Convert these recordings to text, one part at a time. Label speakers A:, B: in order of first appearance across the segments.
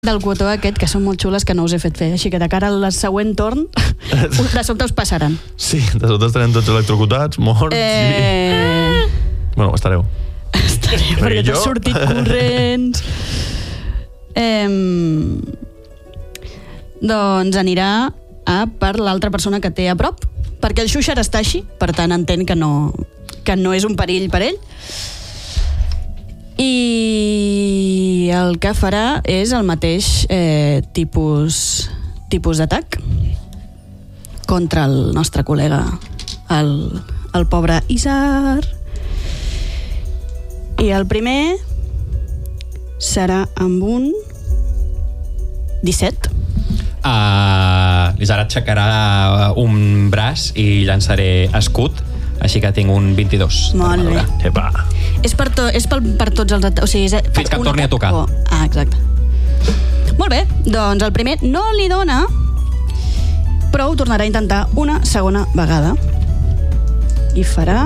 A: del cotó aquest, que són molt xules, que no us he fet fer. Així que de cara al següent torn, de sobte us passaran.
B: Sí, de sobte estarem tots electrocutats, morts i... Bueno, estareu.
A: Perquè t'has sortit corrents. Doncs anirà per l'altra persona que té a prop, perquè el Xuxer està així, per tant entén que no és un perill per ell. I el que farà és el mateix tipus d'atac contra el nostre col·lega, el pobre Isar. I el primer serà amb un 17.
C: L'Isar aixecarà un braç i llançaré escut, així que tinc un 22.
A: Molt bé.
B: Epa.
A: És per tots els atacs. O sigui,
C: fins que em torni a tocar.
A: Exacte. Molt bé, doncs el primer no li dona, però ho tornarà a intentar una segona vegada. I farà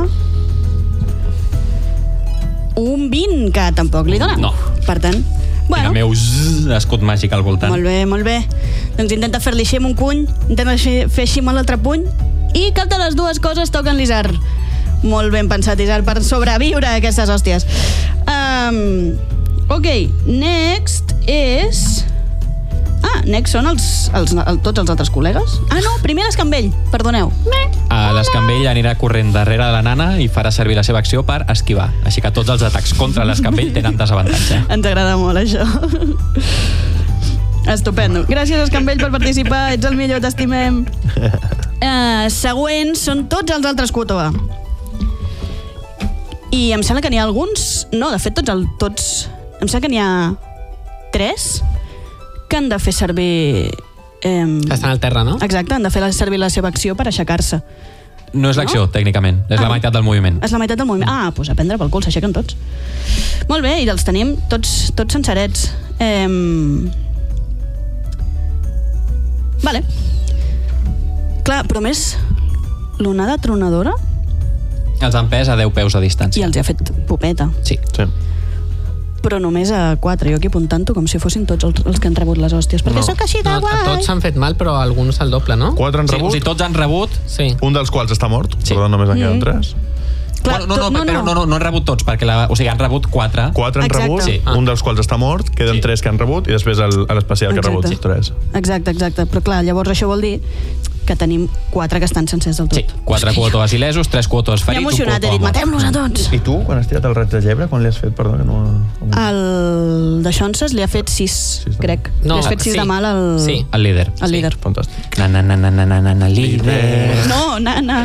A: un 20, que tampoc li dona.
C: No.
A: Per tant,
C: bueno. Tinc el meu escut màgic al voltant.
A: Molt bé, molt bé. Doncs intenta fer-li així amb un puny, intenta fer així amb l'altre puny, i cap de les dues coses toquen l'Isar. Molt ben pensat, Isar, per sobreviure a aquestes hòsties. Ok, next és... next són tots els altres col·legues. No, primer l'escambell, perdoneu.
C: L'escambell anirà corrent darrere de la nana i farà servir la seva acció per esquivar. Així que tots els atacs contra l'escambell tenen desavantatge.
A: Ens agrada molt, això. Estupendo. Gràcies, escambell, per participar. Ets el millor, t'estimem. Següents són tots els altres Kuotoa. I em sembla que n'hi ha alguns... No, de fet, tots... Em sembla que n'hi ha 3 que han de fer servir...
D: Estan al terra, no?
A: Exacte, han de fer servir la seva acció per aixecar-se.
C: No és l'acció, tècnicament. És la meitat del moviment.
A: És la meitat del moviment. Doncs a prendre pel cul, s'aixequen tots. Molt bé, i els tenim tots sencerets. Vale. Clar, però més l'onada tronadora...
C: Els han pes a 10 peus de distància.
A: I els ha fet popeta.
C: Sí.
A: Però només a 4, jo aquí apuntant-ho com si fossin tots els que han rebut les hòsties. Perquè sóc així de guai.
D: Tots s'han fet mal, però alguns al doble, no?
B: 4 han rebut.
C: O sigui, tots han rebut.
D: Sí.
B: Un dels quals està mort, però només en queden 3.
A: Clar,
C: no han rebut tots, perquè han rebut 4.
B: 4 han rebut, un dels quals està mort, queden 3 que han rebut, i després l'especial que ha rebut 3.
A: Exacte. Però clar, llavors això vol dir que tenim 4 que estan sencers del tot.
C: Sí, 4 Kuotoas il·lesos, 3 Kuotoas ferits,
A: m'he emocionat, he dit, matem-los a tots.
B: I tu, quan has tirat el raig de llebre, quan li has fet, perdó, que no...
A: El de Xonses li ha fet 6, crec.
C: No,
A: li has fet 6 de mal al
C: líder.
A: Al líder.
B: Fantàstic.
C: Na, líder.
A: No,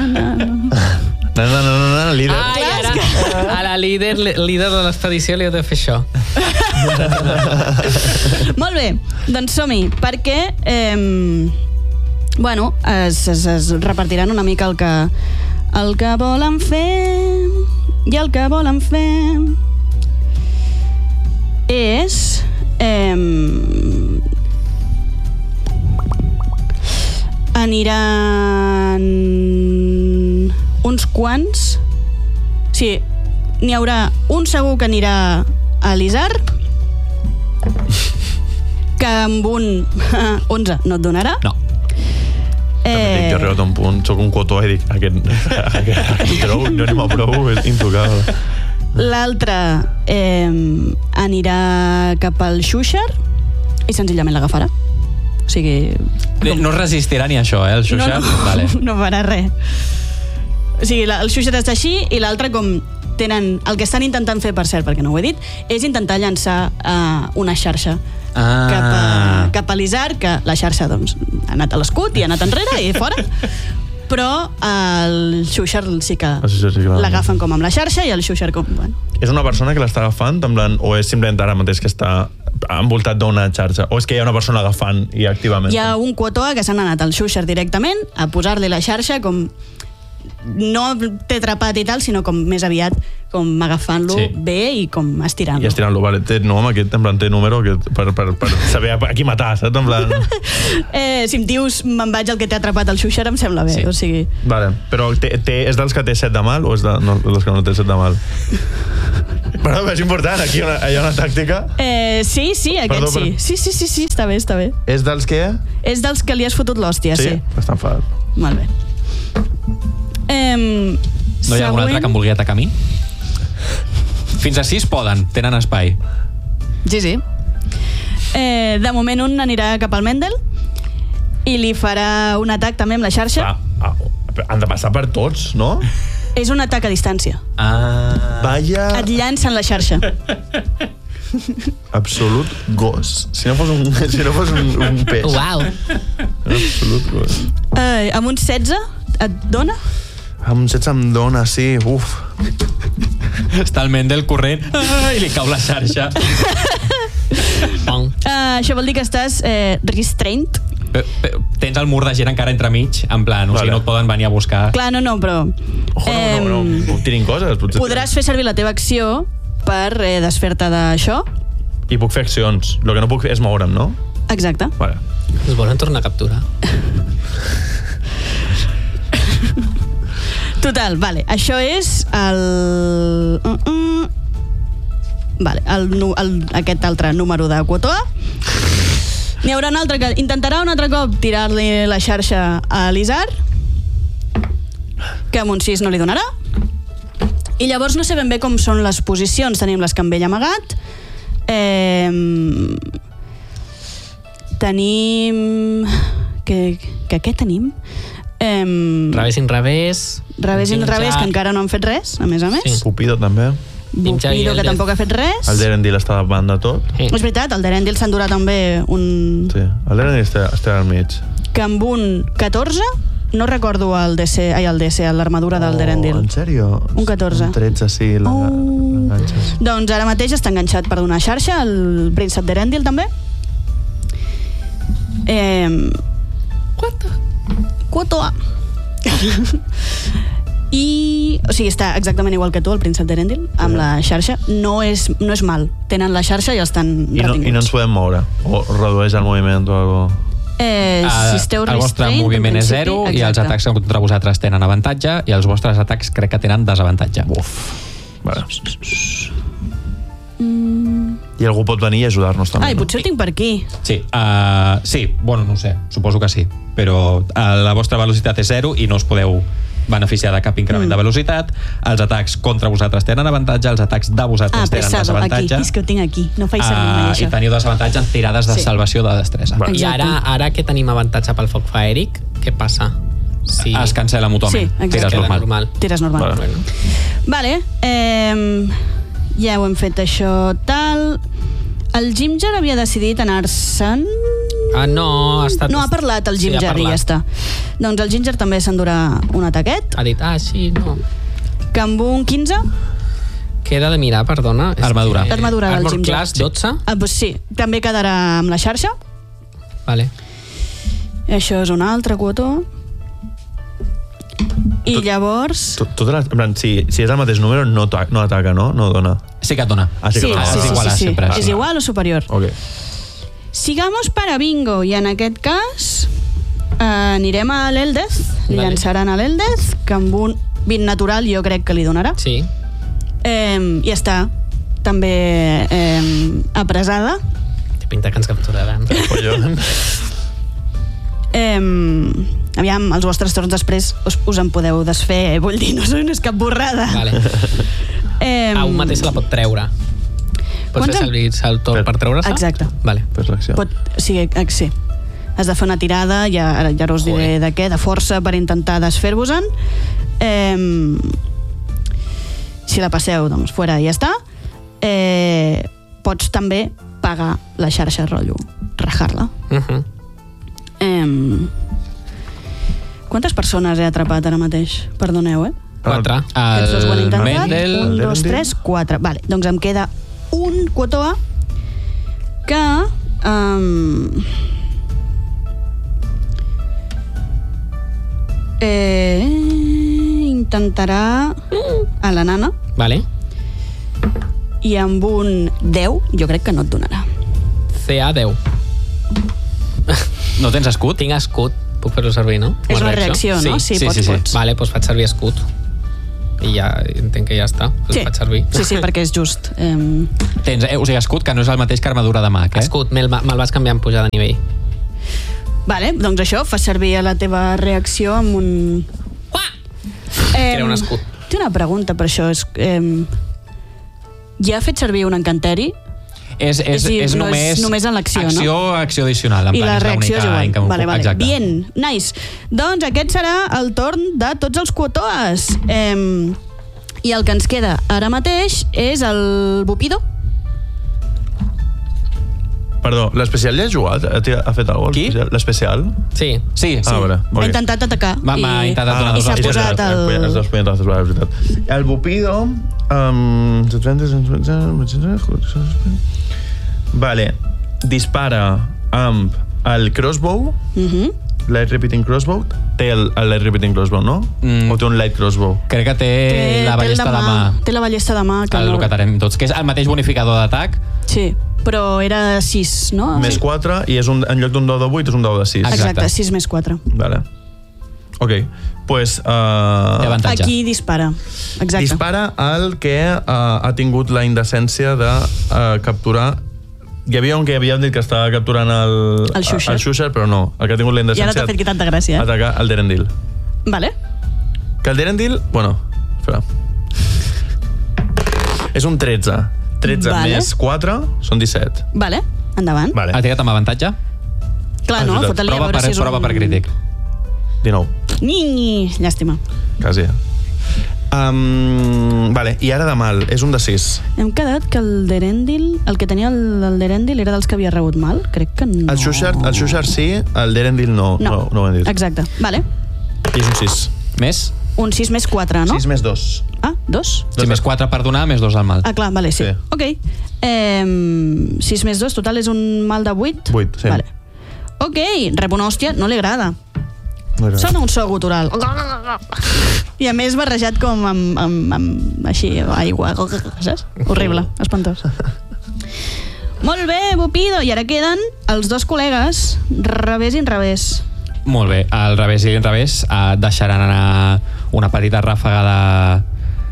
B: líder.
D: A la líder de l'expedició li he de fer això.
A: Molt bé, doncs som-hi, perquè es repartiran una mica el que volen fer, i el que volen fer és aniran uns quants. Sí, n'hi haurà un segur que anirà a l'Isar, que amb un 11 no et donarà.
B: No. Jo he arribat a un punt, soc un Kuotoa i dic aquest trou, no anem a prou, és intocable.
A: L'altre anirà cap al Xuxer i senzillament l'agafarà. O sigui...
C: No resistirà ni això, el Xuxer?
A: No farà res. O sigui, el Xuxer està així i l'altre com tenen... El que estan intentant fer, per cert, perquè no ho he dit, és intentar llançar una xarxa cap a l'Isar, que la xarxa doncs, ha anat a l'escut i ha anat enrere i fora, però el Xuxer sí que l'agafen com amb la xarxa i el Xuxer com...
B: És una persona que l'està agafant, o és simplement ara mateix que està envoltat d'una xarxa, o és que hi ha una persona agafant i activament?
A: Hi ha un Kuotoa que s'han anat al Xuxer directament a posar-li la xarxa com... no té atrapat i tal, sinó com més aviat com agafant-lo bé i com estirant-lo.
B: I estirant-lo, vale. Té nom aquest, en plan, té número per saber a qui matar, saps? En plan...
A: si em dius me'n vaig al que t'he atrapat al Xuxer, em sembla bé, o sigui...
B: Vale, però és dels que té 7 de mal o és dels que no té 7 de mal? Però és important, aquí hi ha una tàctica.
A: Sí, aquest sí. Sí, està bé.
B: És dels què?
A: És dels que li has fotut l'hòstia, sí.
B: Està enfadat.
A: Molt bé.
C: No hi ha algun altre que em vulgui atacar a mi? Fins a 6 poden, tenen espai.
A: Sí. De moment un anirà cap al Mendel i li farà un atac també amb la xarxa.
B: Han de passar per tots, no?
A: És un atac a distància.
B: Vaya...
A: Et llancen la xarxa.
B: Absolut gos. Si no fos un peix.
D: Uau.
B: Absolut gos.
A: Amb un 16 et dona?
B: Amb un 16 em dona, sí. Uf.
C: Està el Mendel corrent i li cau la xarxa.
A: Això vol dir que estàs restrained.
C: Tens el mur de gent encara entremig, en plan, o sigui, no et poden venir a buscar.
A: Clar, no, però...
B: No tirin coses.
A: Podràs fer servir la teva acció per desfer-te d'això.
B: I puc fer accions. El que no puc fer és moure'm, no?
A: Exacte.
B: Vale.
D: Es volen tornar a capturar.
A: Total, vale. Això és el... Vale, aquest altre número de Quotoa. N'hi haurà un altre que intentarà un altre cop tirar-li la xarxa a l'Isar, que amb un 6 no li donarà. I llavors no sé ben bé com són les posicions. Tenim l'escambell amagat. Tenim... Què tenim?
D: Revés in revés.
A: Revés in revés, que encara no han fet res, a més.
B: Sí. Pupido també.
A: Bupido, que tampoc ha fet res.
B: El Derendil està davant de tot.
D: Sí.
A: És veritat, el Derendil s'endurà també un...
B: Sí, el Derendil està al mig.
A: Que amb un 14, no recordo el DC, l'armadura del Derendil.
B: En sèrio?
A: Un 14.
B: Un 13, sí, l'enganxes.
A: Doncs ara mateix està enganxat per donar xarxa, el príncep Derendil també. Quotoa. I, o sigui, està exactament igual que tu, el príncep Derendil, amb la xarxa. No és mal. Tenen la xarxa i estan retinguts.
B: I no ens podem moure? O redueix el moviment o alguna cosa?
A: Si esteu
C: el vostre moviment és 0 i els atacs contra vosaltres tenen avantatge i els vostres atacs crec que tenen desavantatge.
B: Vale. I algú pot venir i ajudar-nos també.
A: Potser ho tinc per aquí.
C: Sí, bueno, no ho sé, suposo que sí, però la vostra velocitat és 0 i no us podeu beneficiar de cap increment de velocitat. Els atacs contra vosaltres tenen avantatge, els atacs de vosaltres tenen desavantatge.
A: Aquí, és que ho tinc aquí, no faig servir mai això.
C: I teniu desavantatge en tirades de salvació de destresa.
D: I ara que tenim avantatge pel foc faèric, què passa?
C: Es cancel·la mútuament. Tires normal.
A: Tires normal. Vale. Ja ho hem fet això, tal... El Ginger havia decidit anar-se'n...
D: No,
A: ha parlat el Ginger i ja està. Doncs el Ginger també s'endurà un ataquet.
D: Ha dit, sí, no.
A: Que amb un 15...
D: Queda de mirar, perdona.
C: Armadura.
A: L'armadura del Ginger.
D: Class 12?
A: Doncs sí, també quedarà amb la xarxa.
D: Vale.
A: Això és un altre quotó. I llavors...
B: Si és el mateix número, no ataca, no? No dona.
C: Sí que et dona.
A: Sí. És igual o superior.
B: Ok.
A: Sigamos para bingo. I en aquest cas anirem a l'Eldez. Li llançaran a l'Eldez, que amb un 20 natural jo crec que li donarà.
D: Sí.
A: I està també apressada.
D: Té pinta que ens capturaran.
A: Aviam, els vostres torns després us en podeu desfer, vull dir, no és cap borrada.
D: Vale. Un mateix se la pot treure. Pots fer servir el torn per treure-se?
A: Exacte.
D: Vale.
A: Sí. Has de fer una tirada, ja us diré de què, de força per intentar desfer-vos-en. Si la passeu, doncs fora i ja està. Pots també pagar la xarxa, rotllo, rajar-la. Quantes persones he atrapat ara mateix? Perdoneu,
D: 4.
A: Aquests dos ho han intentat.
C: Mendel,
A: 1, 2, 3, 4. Vale, doncs em queda un Quotoa que intentarà a la nana.
D: Vale.
A: I amb un 10 jo crec que no et donarà.
D: CA 10.
C: No tens escut?
D: Tinc escut. Puc fer-ho servir, no?
A: És una reacció, no? Sí, pots.
D: Vale, doncs faig servir escut. i ja entenc que ja està, el faig servir.
A: Sí, perquè és just.
C: Tens, o sigui, escut, que no és el mateix que armadura de mag,
D: Escut, me'l vas canviar en pujar de nivell.
A: Vale, doncs això, fas servir a la teva reacció amb un...
D: Crea un escut.
A: Té una pregunta per això. Ja ha fet servir un encanteri?
C: És
A: només en l'acció, no?
C: Acció addicional.
A: I la reacció és igual. Vale.
C: Exacte.
A: Bien, nice. Doncs aquest serà el torn de tots els Quotoas. I el que ens queda ara mateix és el Bupido.
B: Perdó, l'especial ja ha jugat? Ha fet alguna cosa?
C: Qui?
B: L'especial?
D: Sí.
B: Vale.
A: Ha intentat atacar.
C: M'ha intentat donar
A: i s'ha posat
B: el Bupido... Vale. Dispara amb el crossbow. Light repeating crossbow. Té el light repeating crossbow, no? O té un light crossbow?
C: Crec que té la ballesta de mà.
A: Té la ballesta de mà.
C: El que tenim tots, que és el mateix bonificador d'atac.
A: Sí, però era 6, no?
B: Més 4, i en lloc d'un dau de 8 és un dau de 6.
A: Exacte, 6 més 4.
B: Vale. Ok, pues...
A: Aquí dispara. Exacte.
B: Dispara el que ha tingut la indecència de capturar... Hi havia un que havia dit que estava capturant el Shusher, però no. El que ha tingut la indecència...
A: I ara t'ha fet tanta gràcia.
B: Atacar el Derendil.
A: Vale.
B: Que el Derendil... Bueno, espera. És un 13. 13 més 4 són 17.
A: Vale, endavant.
C: Ha tirat amb avantatge?
A: Clar, no? Fota-li a veure si és un...
C: Prova per crític.
B: 19.
A: Llàstima.
B: Quasi. Vale, i ara de mal, és un de 6.
A: Hem quedat que el Derendil, el que tenia el Derendil era dels que havia rebut mal? Crec que no.
B: El Shusher sí, el Derendil no. No ho hem dit.
A: Exacte, vale.
B: I és un 6.
C: Més?
A: Un 6 més 4, no?
B: 6 més 2.
A: Ah, 2?
C: Sí, més 4 per donar, més 2 al mal.
A: Ah, clar, vale, sí. Ok. 6 més 2, total és un mal de 8?
B: 8, sí.
A: Vale. Ok, rep una hòstia, no li agrada. Sona un so gutural. I a més barrejat com amb així, aigua. Saps? Horrible, espantós. Molt bé, Bupido. I ara queden els dos col·legues, revés i revés.
C: Molt bé, al revés i l'inrevés deixaran anar una petita ràfaga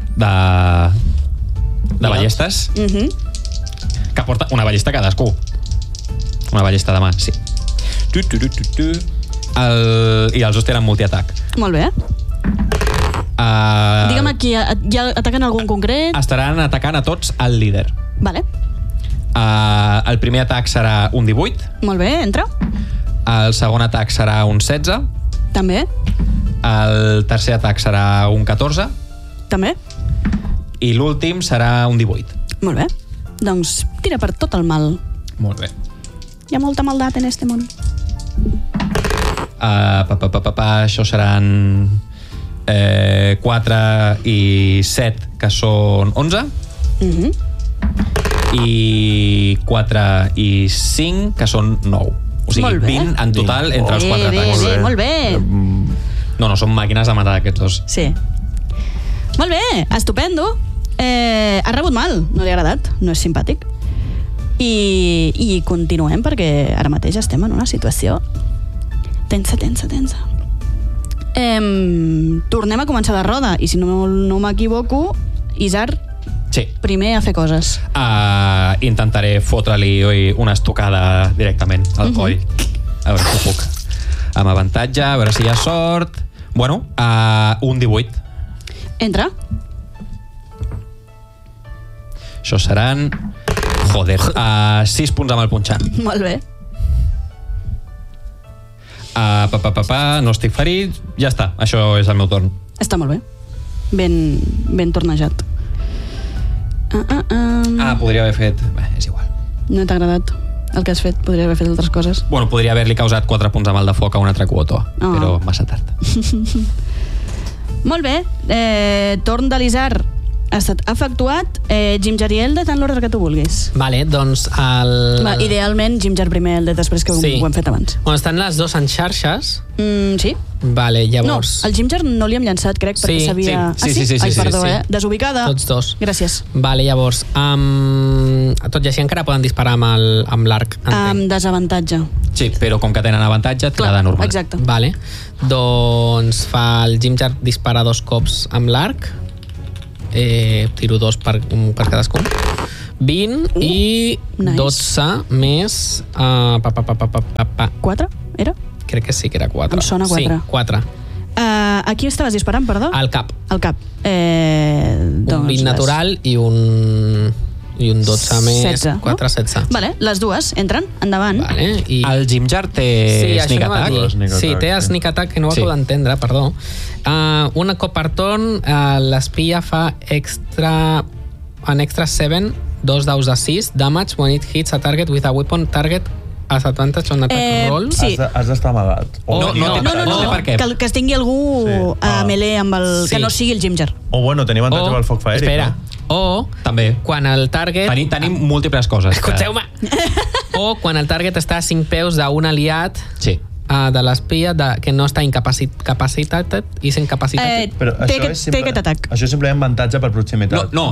C: de ballestes que porta una ballesta cadascú. Una ballesta de mà, sí. I els dos tenen multiatac.
A: Molt bé. Digue'm aquí, ja ataquen algun concret?
C: Estaran atacant a tots el líder.
A: Vale.
C: El primer atac serà un 18.
A: Molt bé, entra.
C: El segon atac serà un 16.
A: També.
C: El tercer atac serà un 14.
A: També.
C: I l'últim serà un 18.
A: Molt bé. Doncs tira per tot el mal.
C: Molt bé.
A: Hi ha molta maldat en este món.
C: Això seran 4 i 7, que són 11. I 4 i 5, que són 9. O sigui, 20 en total entre els 4 atacs.
A: Molt bé.
C: No, són màquines de matar aquests dos.
A: Sí. Molt bé, estupendo. Ha rebut mal, no li ha agradat, no és simpàtic. I continuem perquè ara mateix estem en una situació tensa. Tornem a començar la roda i si no m'equivoco, Isar,
C: sí,
A: primer a fer coses.
C: Intentaré fotre-li una estocada directament al coll. A veure si puc. Amb avantatge, a veure si hi ha sort. Bueno, un 18.
A: Entra.
C: Això seran... Joder, 6 punts amb el punxant.
A: Molt bé.
C: No estic ferit. Ja està, això és el meu torn.
A: Està molt bé. Ben tornejat.
C: Podria haver fet... Bé, és igual.
A: No t'ha agradat el que has fet? Podria haver fet altres coses?
C: Bueno, podria haver-li causat 4 punts de mal de foc a un altre Quoto, però massa tard. Molt bé. Torn de l'Isar. Ha estat efectuat. Jimjar i Eldred en l'ordre que tu vulguis.
D: Vale, doncs
A: idealment Jimjar primer, Eldred després, que ho hem fet abans.
D: Quan estan les dos en xarxes...
A: Sí.
D: Vale, llavors...
A: No, el Jimjar no li hem llançat, crec, perquè s'havia...
C: Sí.
A: Ai, perdó, desubicada.
D: Tots dos.
A: Gràcies.
D: Vale, llavors, tot i així encara poden disparar amb l'arc.
A: Amb desavantatge.
C: Sí, però com que tenen avantatge, tirada normal.
A: Exacte.
D: Vale, doncs fa el Jimjar dispara 2 cops amb l'arc. tiro 2 per cadascun. 20 i 12 més...
A: 4, era?
D: Crec que sí que era 4.
A: Em sona 4.
D: Sí, 4.
A: A qui estaves disparant, perdó?
D: Al cap.
A: Al cap.
D: Un 20 natural i un 12 més
A: 16,
D: 4,
A: no?
D: 16.
A: Vale, les dues entren, endavant.
D: Vale, i...
C: El Jimjar té sneak attack?
D: Sí, té sneak attack, que no ho acabo d'entendre, perdó. Un cop per torn, l'espia fa an extra 7, 2 daus de 6, damage when it hits a target with a weapon target as advantage on attack roll.
A: Sí.
B: Has d'estar amagat.
C: No té per què.
A: Que es tingui algú a melee amb el... que no sigui el Jimjar.
B: O bueno, tenir avantatge amb el foc faèric.
D: Espera. O
C: també.
D: Quan el target...
C: Tenim múltiples coses.
D: Escolteu-me! O quan el target està a 5 peus d'un aliat de l'espia que no està incapacitat i s'incapacitat.
A: Té aquest atac.
B: Això és simplement avantatge per proximitat.
C: No.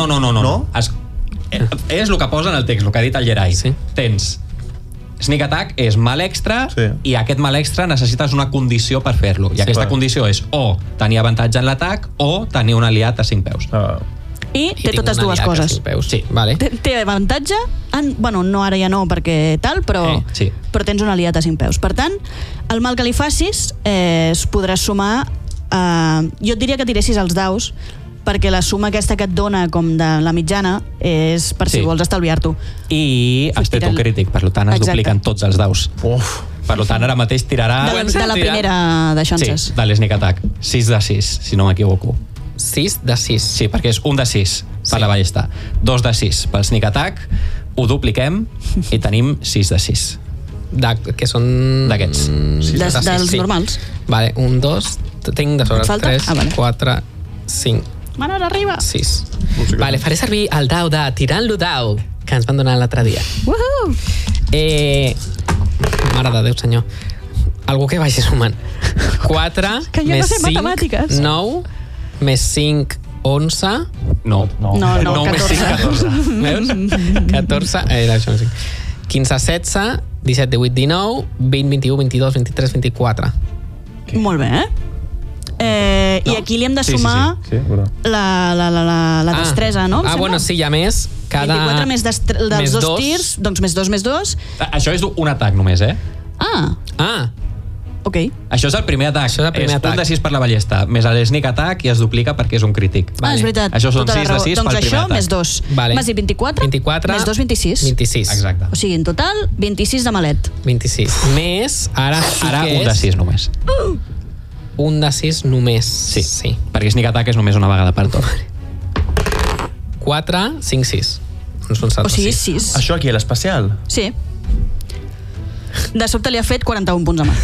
C: És el que posa en el text, el que ha dit el Gerai. Tens sneak attack, és mal extra, i aquest mal extra necessites una condició per fer-lo. I aquesta condició és o tenir avantatge en l'atac o tenir un aliat a 5 peus.
A: I té totes dues coses.
C: Sí,
D: vale.
A: Té avantatge, bueno, no ara ja no perquè tal, però tens un aliat a 5 peus. Per tant, el mal que li facis es podrà sumar... Jo et diria que tiressis els daus, perquè la suma aquesta que et dona com de la mitjana és per si vols estalviar-t'ho.
C: I has tret un crític, per tant es dupliquen tots els daus. Per tant, ara mateix tirarà...
A: De la primera de xances.
C: Sí, de l'sneak attack. 6 de 6, si no m'equivoco.
D: 6 de 6.
C: Sí, perquè és 1 de 6 per la ballesta. 2 de 6 pel sneak attack, ho dupliquem i tenim 6 de 6.
D: Que són...
C: D'aquests.
A: Dels normals.
D: Vale, 1, 2... Tinc de sobre 3, 4, 5...
A: Mare, arriba!
D: 6. Vale, faré servir el dau de Tirant-lo dau que ens van donar l'altre dia. Mare de Déu, senyor. Algú que vagi sumant. 4 més 5, 9 més 5, 11...
C: No,
A: 14.
C: Més 5, 14.
D: Veus? 14, 15, 16, 17, 18, 19, 20, 21, 22, 23, 24.
A: Molt bé, I aquí li hem de sumar la destresa, no?
D: Bueno, sí, hi ha més.
A: 24 més dels dos tirs, doncs més 2, més 2.
C: Això és un atac només,
A: Ok.
C: Això és el primer atac. És 1 de 6 per la ballesta, més l'sneak attack i es duplica perquè és un crític.
A: És veritat.
C: Això són 6 de 6 pel primer atac.
A: Doncs això més 2. M'has dit 24, més 2, 26.
D: 26.
C: Exacte.
A: O sigui, en total, 26 de malet.
D: 26. Més, ara
C: 1 de 6 només.
D: 1 de 6 només.
C: Sí. Perquè sneak attack és només una vegada per torn.
D: 4, 5, 6.
A: O sigui, 6.
B: Això aquí, l'especial?
A: Sí. De sobte li ha fet 41 punts a mà.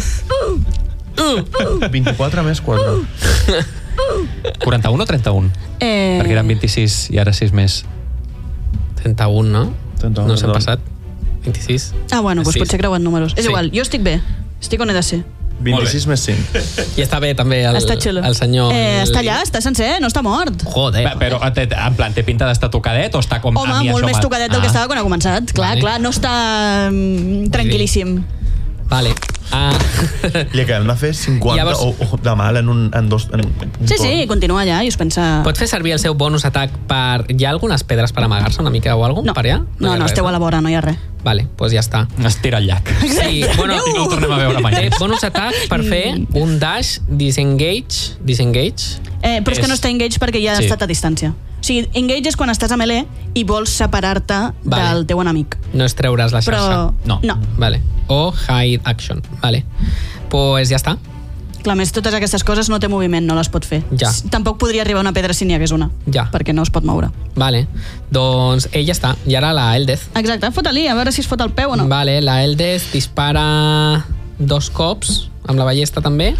B: 24 més 4.
C: 41 o 31? Perquè eren 26 i ara 6 més.
D: 31, no?
B: 31,
D: no s'ha passat. 26.
A: Bueno, doncs potser creuen números. És igual, jo estic bé. Estic on he de ser.
B: 26 més 5.
D: I està bé també el senyor...
A: Està allà, està sencer, no està mort.
D: Joder.
C: Però en plan, té pinta d'estar tocadet o està com...
A: Home, molt més tocadet del que estava quan ha començat. Clar, no està tranquil·líssim.
D: Vale.
B: Li acabem de fer 50 de mal en dos...
A: Sí, continua allà i us pensa...
D: Pot fer servir el seu bonus atac per... Hi ha algunes pedres per amagar-se una mica o alguna cosa per allà?
A: No, esteu a la vora, no hi ha res.
D: Vale, doncs ja està.
C: Es tira al llac.
D: Sí, bueno,
C: i no ho tornem a veure mai.
D: Té bonus atac per fer un dash disengage.
A: Però és que no està engage perquè ja ha estat a distància. O sigui, engage és quan estàs a melee i vols separar-te del teu enemic.
D: No es treuràs la xarxa.
A: No.
D: Vale. O hide action. Vale. Pues ja està.
A: Clar, més totes aquestes coses no té moviment, no les pot fer.
D: Ja.
A: Tampoc podria arribar una pedra si n'hi hagués una.
D: Ja.
A: Perquè no es pot moure.
D: Vale. Doncs ell ja està. I ara la Eldeth.
A: Exacte, fota-li, a veure si es fot el peu o no.
D: Vale, la Eldeth dispara 2 cops amb la ballesta també.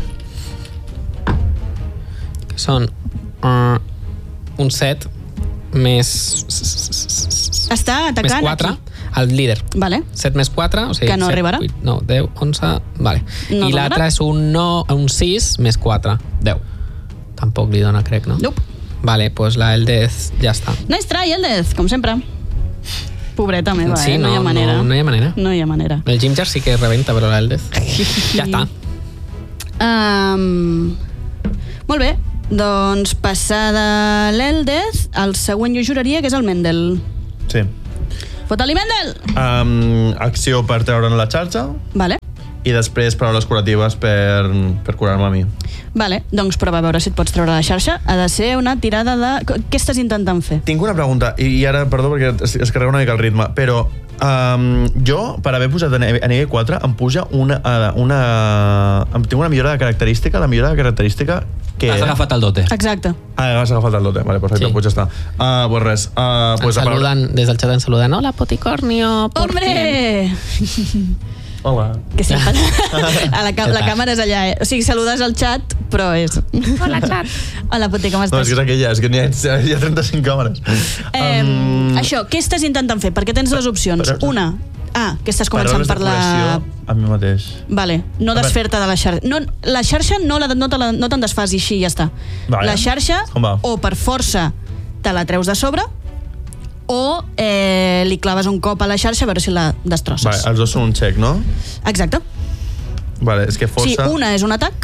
D: Que són un 7 més...
A: Està atacant
D: més 4,
A: aquí.
D: El líder.
A: Vale.
D: 7 més 4, o sigui...
A: Que no
D: 7,
A: arribarà?
D: 8, 9, 10, 11... Vale.
A: No
D: I l'altre és un 6 més 4. 10. Tampoc li dona, crec, no?
A: Nope.
D: Vale, doncs la Eldeth ja està.
A: Nice try, Eldeth, com sempre. Pobreta meva,
D: sí,
A: no hi ha manera.
D: No hi ha manera.
A: No hi ha manera.
D: El Jimjar sí que rebenta, però l'Eldeth ja està.
A: Molt bé. Doncs passada l'Eldez, el següent jo juraria que és el Mendel.
B: Sí.
A: Fota-li, Mendel!
B: Acció per treure'n la xarxa.
A: Vale.
B: I després paraules curatives per curar-me a mi.
A: Vale, doncs prova a veure si et pots treure la xarxa. Ha de ser una tirada de... Què estàs intentant fer?
B: Tinc una pregunta, i ara, perdó, perquè es carrega una mica el ritme, però jo, per haver posat a nivell 4, em puja tinc una millora de característica, la millora de característica que...
C: Has agafat el dote.
A: Exacte.
B: Has agafat el dote, vale, perfecte,
D: Sí.
B: Pues ja està. Pues res. Pues
D: des del xat ens saluden. Hola, Poticornio.
A: Hombre!
B: Hola.
A: Que sí, la càmera és allà, O sigui, saludes al xat, però és...
D: Hola, xat.
A: Hola, Poti, com estàs?
B: No, és que és aquella, és que hi ha 35 càmeres.
A: Això, què estàs intentant fer? Perquè tens dues opcions. Una, que estàs començant per la...
B: a mi mateix.
A: Vale, no desfer-te de la xarxa. No, la xarxa no te'n desfas i així ja està.
B: Vale.
A: La xarxa, o per força te la treus de sobre, o li claves un cop a la xarxa a veure si la destrosses.
B: Vale, els dos són un check, no?
A: Exacte.
B: Vale, és que força...
A: Sí, una és un atac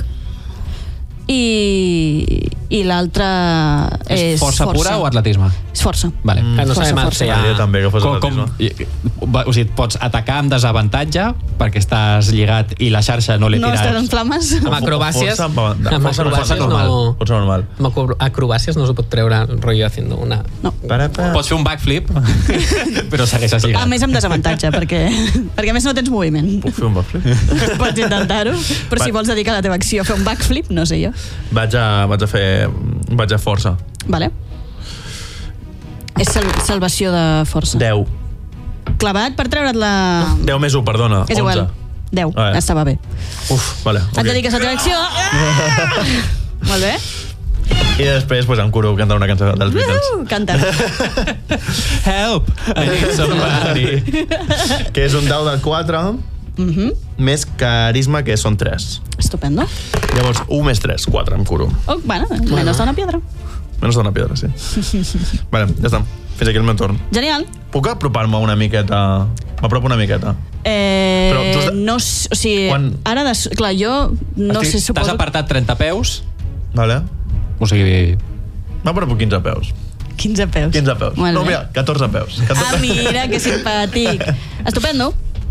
A: i l'altra és
C: força pura o atletisme?
A: És força.
C: Vale.
D: No sabem el que hi ha.
B: també que fos atletisme.
C: O sigui, pots atacar amb desavantatge perquè estàs lligat i la xarxa no li
A: No
C: tires...
A: estàs en flames.
D: Amb acrobàcies...
B: Força normal.
D: Amb acrobàcies no s'ho pot treure rotllo haciendo una...
A: No.
C: Pots fer un backflip, però segueixes lligat.
A: A més amb desavantatge, perquè a més no tens moviment.
B: Puc fer un backflip?
A: Pots intentar-ho, però si vols dedicar la teva acció a fer un backflip, no sé jo.
B: Vaig a força.
A: Vale. És salvació de força.
B: 10.
A: Clavat per treure't la...
B: 10 més 1, perdona.
A: És igual. 10, estava bé.
B: Vale.
A: Et dediques a la teva acció. Molt bé.
B: I després em curo cantant una cançó dels Beatles.
A: Canta.
C: Help! I need somebody.
B: Que és un dau de 4 més carisma, que són 3.
A: Estupendo.
B: Llavors, 1 més 3, 4, em curo.
A: Bueno, menos d'una piedra.
B: Menos d'una piedra, sí. Vale, ja està. Fins aquí el meu torn.
A: Genial.
B: Puc apropar-me una miqueta? M'apropo una miqueta.
A: Però no, o sigui, ara, clar, jo no sé, suposo...
C: T'has apartat 30 peus.
B: Vale.
C: O sigui...
B: M'apropo 15 peus.
A: 15 peus.
B: 15 peus. No, mira, 14 peus.
A: Mira, que simpàtic. Estupendo.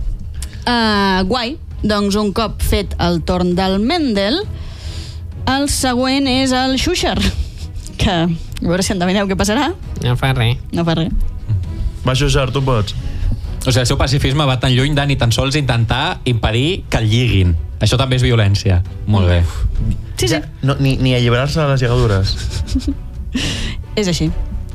A: Guai. Doncs un cop fet el torn del Mendel, el següent és el Xuxer, que a veure si endevineu què passarà.
D: No fa res.
A: No fa res.
B: Va, Xuxer, tu pots.
C: O sigui, el seu pacifisme va tan lluny de ni tan sols intentar impedir que el lliguin. Això també és violència. Molt bé.
A: Sí, sí.
B: No, ni alliberar-se de les lligadures.
A: És així.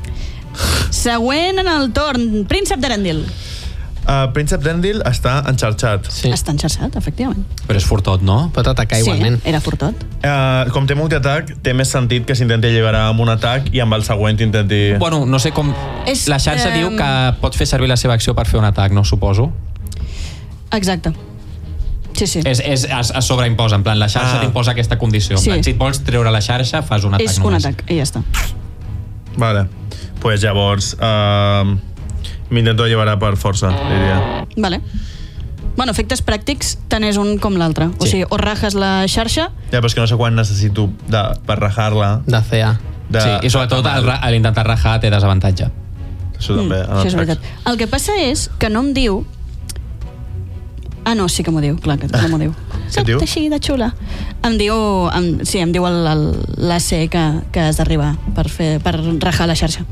A: Següent en el torn, Príncep d'Erendil.
B: Príncep d'Erendil està enxarxat.
D: Sí.
A: Està enxarxat, efectivament.
C: Però és fortot, no?
D: Pot atacar igualment.
A: Sí, era fortot.
B: Com té multiatac, té més sentit que s'intenti alliberar amb un atac i amb el següent intenti...
C: Bueno, no sé com... La xarxa diu que pot fer servir la seva acció per fer un atac, no? Suposo.
A: Exacte. Sí, sí.
C: Es sobreimposa, en plan, la xarxa t'imposa aquesta condició.
A: Sí.
C: Si et vols treure la xarxa, fas un atac
A: només. És un atac, i ja està.
B: Vale. Pues llavors... m'intento alliberar per força, diria.
A: Vale. Bueno, efectes pràctics, tant és un com l'altre. O sigui, o rajes la xarxa...
B: Ja, però és que no sé quan necessito per rajar-la.
D: De CA.
C: Sí, i sobretot a l'intentar rajar té desavantatge.
B: Això també.
A: Això és veritat. El que passa és que no em diu... no, sí que m'ho diu, clar que no m'ho diu.
B: Què diu?
A: Així de xula. Em diu l'AC que has d'arribar per rajar la xarxa.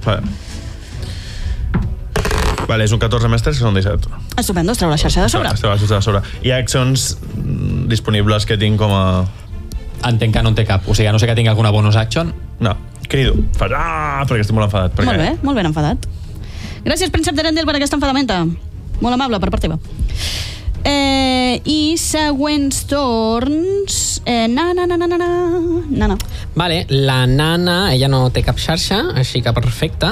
B: Vale, és un 14 més 3, que són 17.
A: Estupendo, es treu la xarxa de sobre.
B: Es treu la xarxa de sobre. Hi ha accions disponibles que tinc com a...
C: Entenc que no en té cap. O sigui, no sé que tingui alguna bonus action.
B: No, crido. Fas perquè estic molt enfadat.
A: Molt ben enfadat. Gràcies, Príncep d'Erendil, per aquesta enfadamenta. Molt amable per part teva. I següents torns... Nana.
D: Vale, la Nana, ella no té cap xarxa, així que perfecte.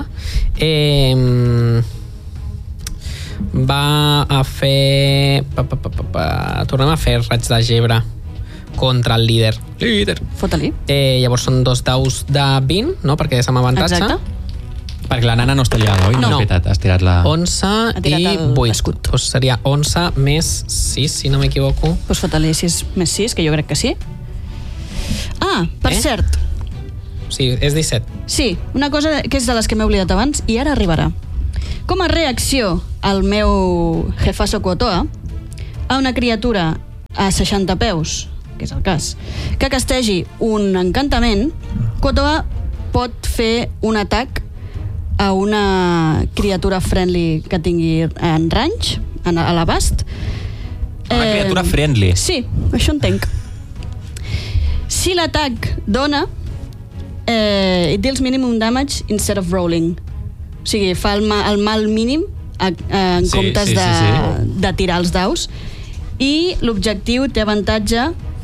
D: Va a fer... Tornem a fer raig de gebre contra el líder.
A: Fota-li.
D: Llavors són 2 daus de 20, no? Perquè és amb avantatge.
A: Exacte.
C: Perquè la nana no està lligada, oi?
A: No.
C: És veritat, has tirat la...
D: 11 i 8. Pues seria 11 més 6, si no m'equivoco.
A: Pues fota-li 6 més 6, que jo crec que sí. Per cert,
D: Sí, és 17.
A: Sí, una cosa que és de les que m'he oblidat abans i ara arribarà. Com a reacció al meu jefazo Kuo-toa a una criatura a 60 peus, que és el cas, que castegi un encantament, Kuo-toa pot fer un atac a una criatura friendly que tingui en range, a l'abast.
C: Una criatura friendly?
A: Sí, això entenc. Si l'atac dona, it deals minimum damage instead of rolling. O sigui, fa el mal mínim en comptes de tirar els daus. I l'objectiu té avantatge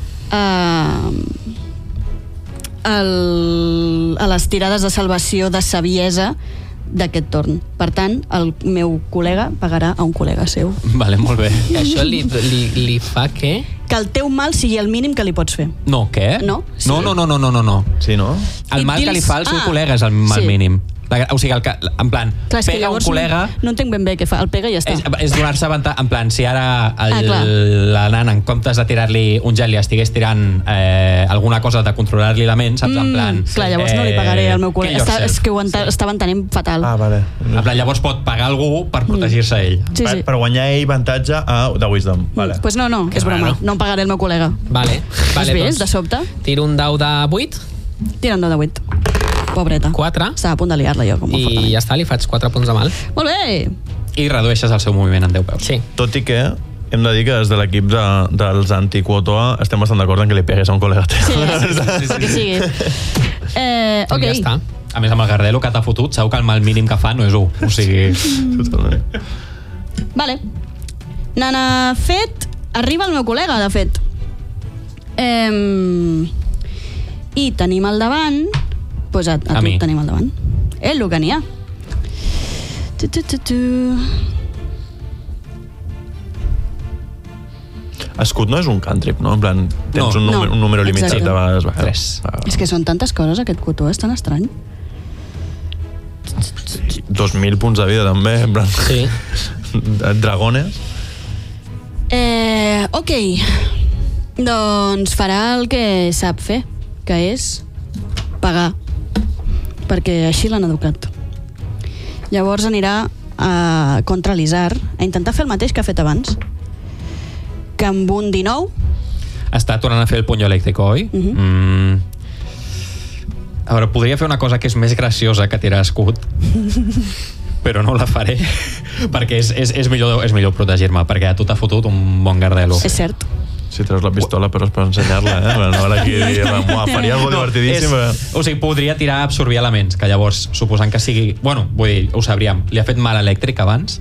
A: a les tirades de salvació de saviesa d'aquest torn. Per tant, el meu col·lega pagarà a un col·lega seu.
C: Vale, molt bé.
D: I això li fa què?
A: Que el teu mal sigui el mínim que li pots fer.
C: No, què?
A: No? Sí.
C: No.
B: Sí, no?
C: El mal que li fa al seu col·lega és el mal mínim. O sigui, en plan, clar, pega un col·lega...
A: No entenc ben bé què fa, el pega i ja està.
C: És donar-se avantatge, en plan, si ara la nana, en comptes de tirar-li un gel, li estigués tirant alguna cosa de controlar-li la ment, saps? En plan...
A: Clar, llavors no li pagaré al meu col·lega. És que ho estava entenent fatal.
B: Ah, vale.
C: En plan, llavors pot pagar algú per protegir-se ell.
A: Sí.
B: Per guanyar ell avantatge de Wisdom. Vale.
A: Pues no, és broma. No em pagaré el meu col·lega.
D: Vale,
A: Has vist, de sobte?
D: Tiro un dau de 8.
A: Tira un dau de 8. Pobreta.
D: 4.
A: Estava a punt de liar-la jo.
D: I ja està, li faig 4 punts de mal.
A: Molt bé!
C: I redueixes el seu moviment en 10 peus.
D: Sí.
B: Tot i que hem de dir que des de l'equip dels anti-Kuo-toa estem bastant d'acord en que li pegues a un col·lega teu.
A: Sí. Que sigui. Ok.
D: Ja està.
C: A més, amb el Gardelo que t'ha fotut, segur que el mal mínim que fa no és 1. O sigui...
B: Totalment.
A: Vale. Nana fet, arriba el meu col·lega, de fet. I tenim al davant... Pues a tu tenim al davant. El que n'hi ha.
B: Escut no és un cantrip, no? En plan, tens un número limitat de vegades.
C: 3.
A: És que són tantes coses, aquest cotó és tan estrany.
B: 2.000 punts de vida, també. En plan,
D: sí.
B: Dragones.
A: Ok. Doncs farà el que sap fer, que és pagar. Perquè així l'han educat. Llavors anirà contra l'Isar a intentar fer el mateix que ha fet abans, que amb un 19
C: està tornant a fer el puño elèctrico, oi? A veure, podria fer una cosa que és més graciosa que tirar escut, però no la faré perquè és millor protegir-me, perquè a tu t'ha fotut un bon Gardelo.
A: És cert.
B: Si treus la pistola però és per ensenyar-la, no ara aquí faria algo divertidíssim.
C: O sigui, podria tirar absorbir elements, que llavors, suposant que sigui... Bueno, vull dir, ho sabríem. Li ha fet mal elèctric abans?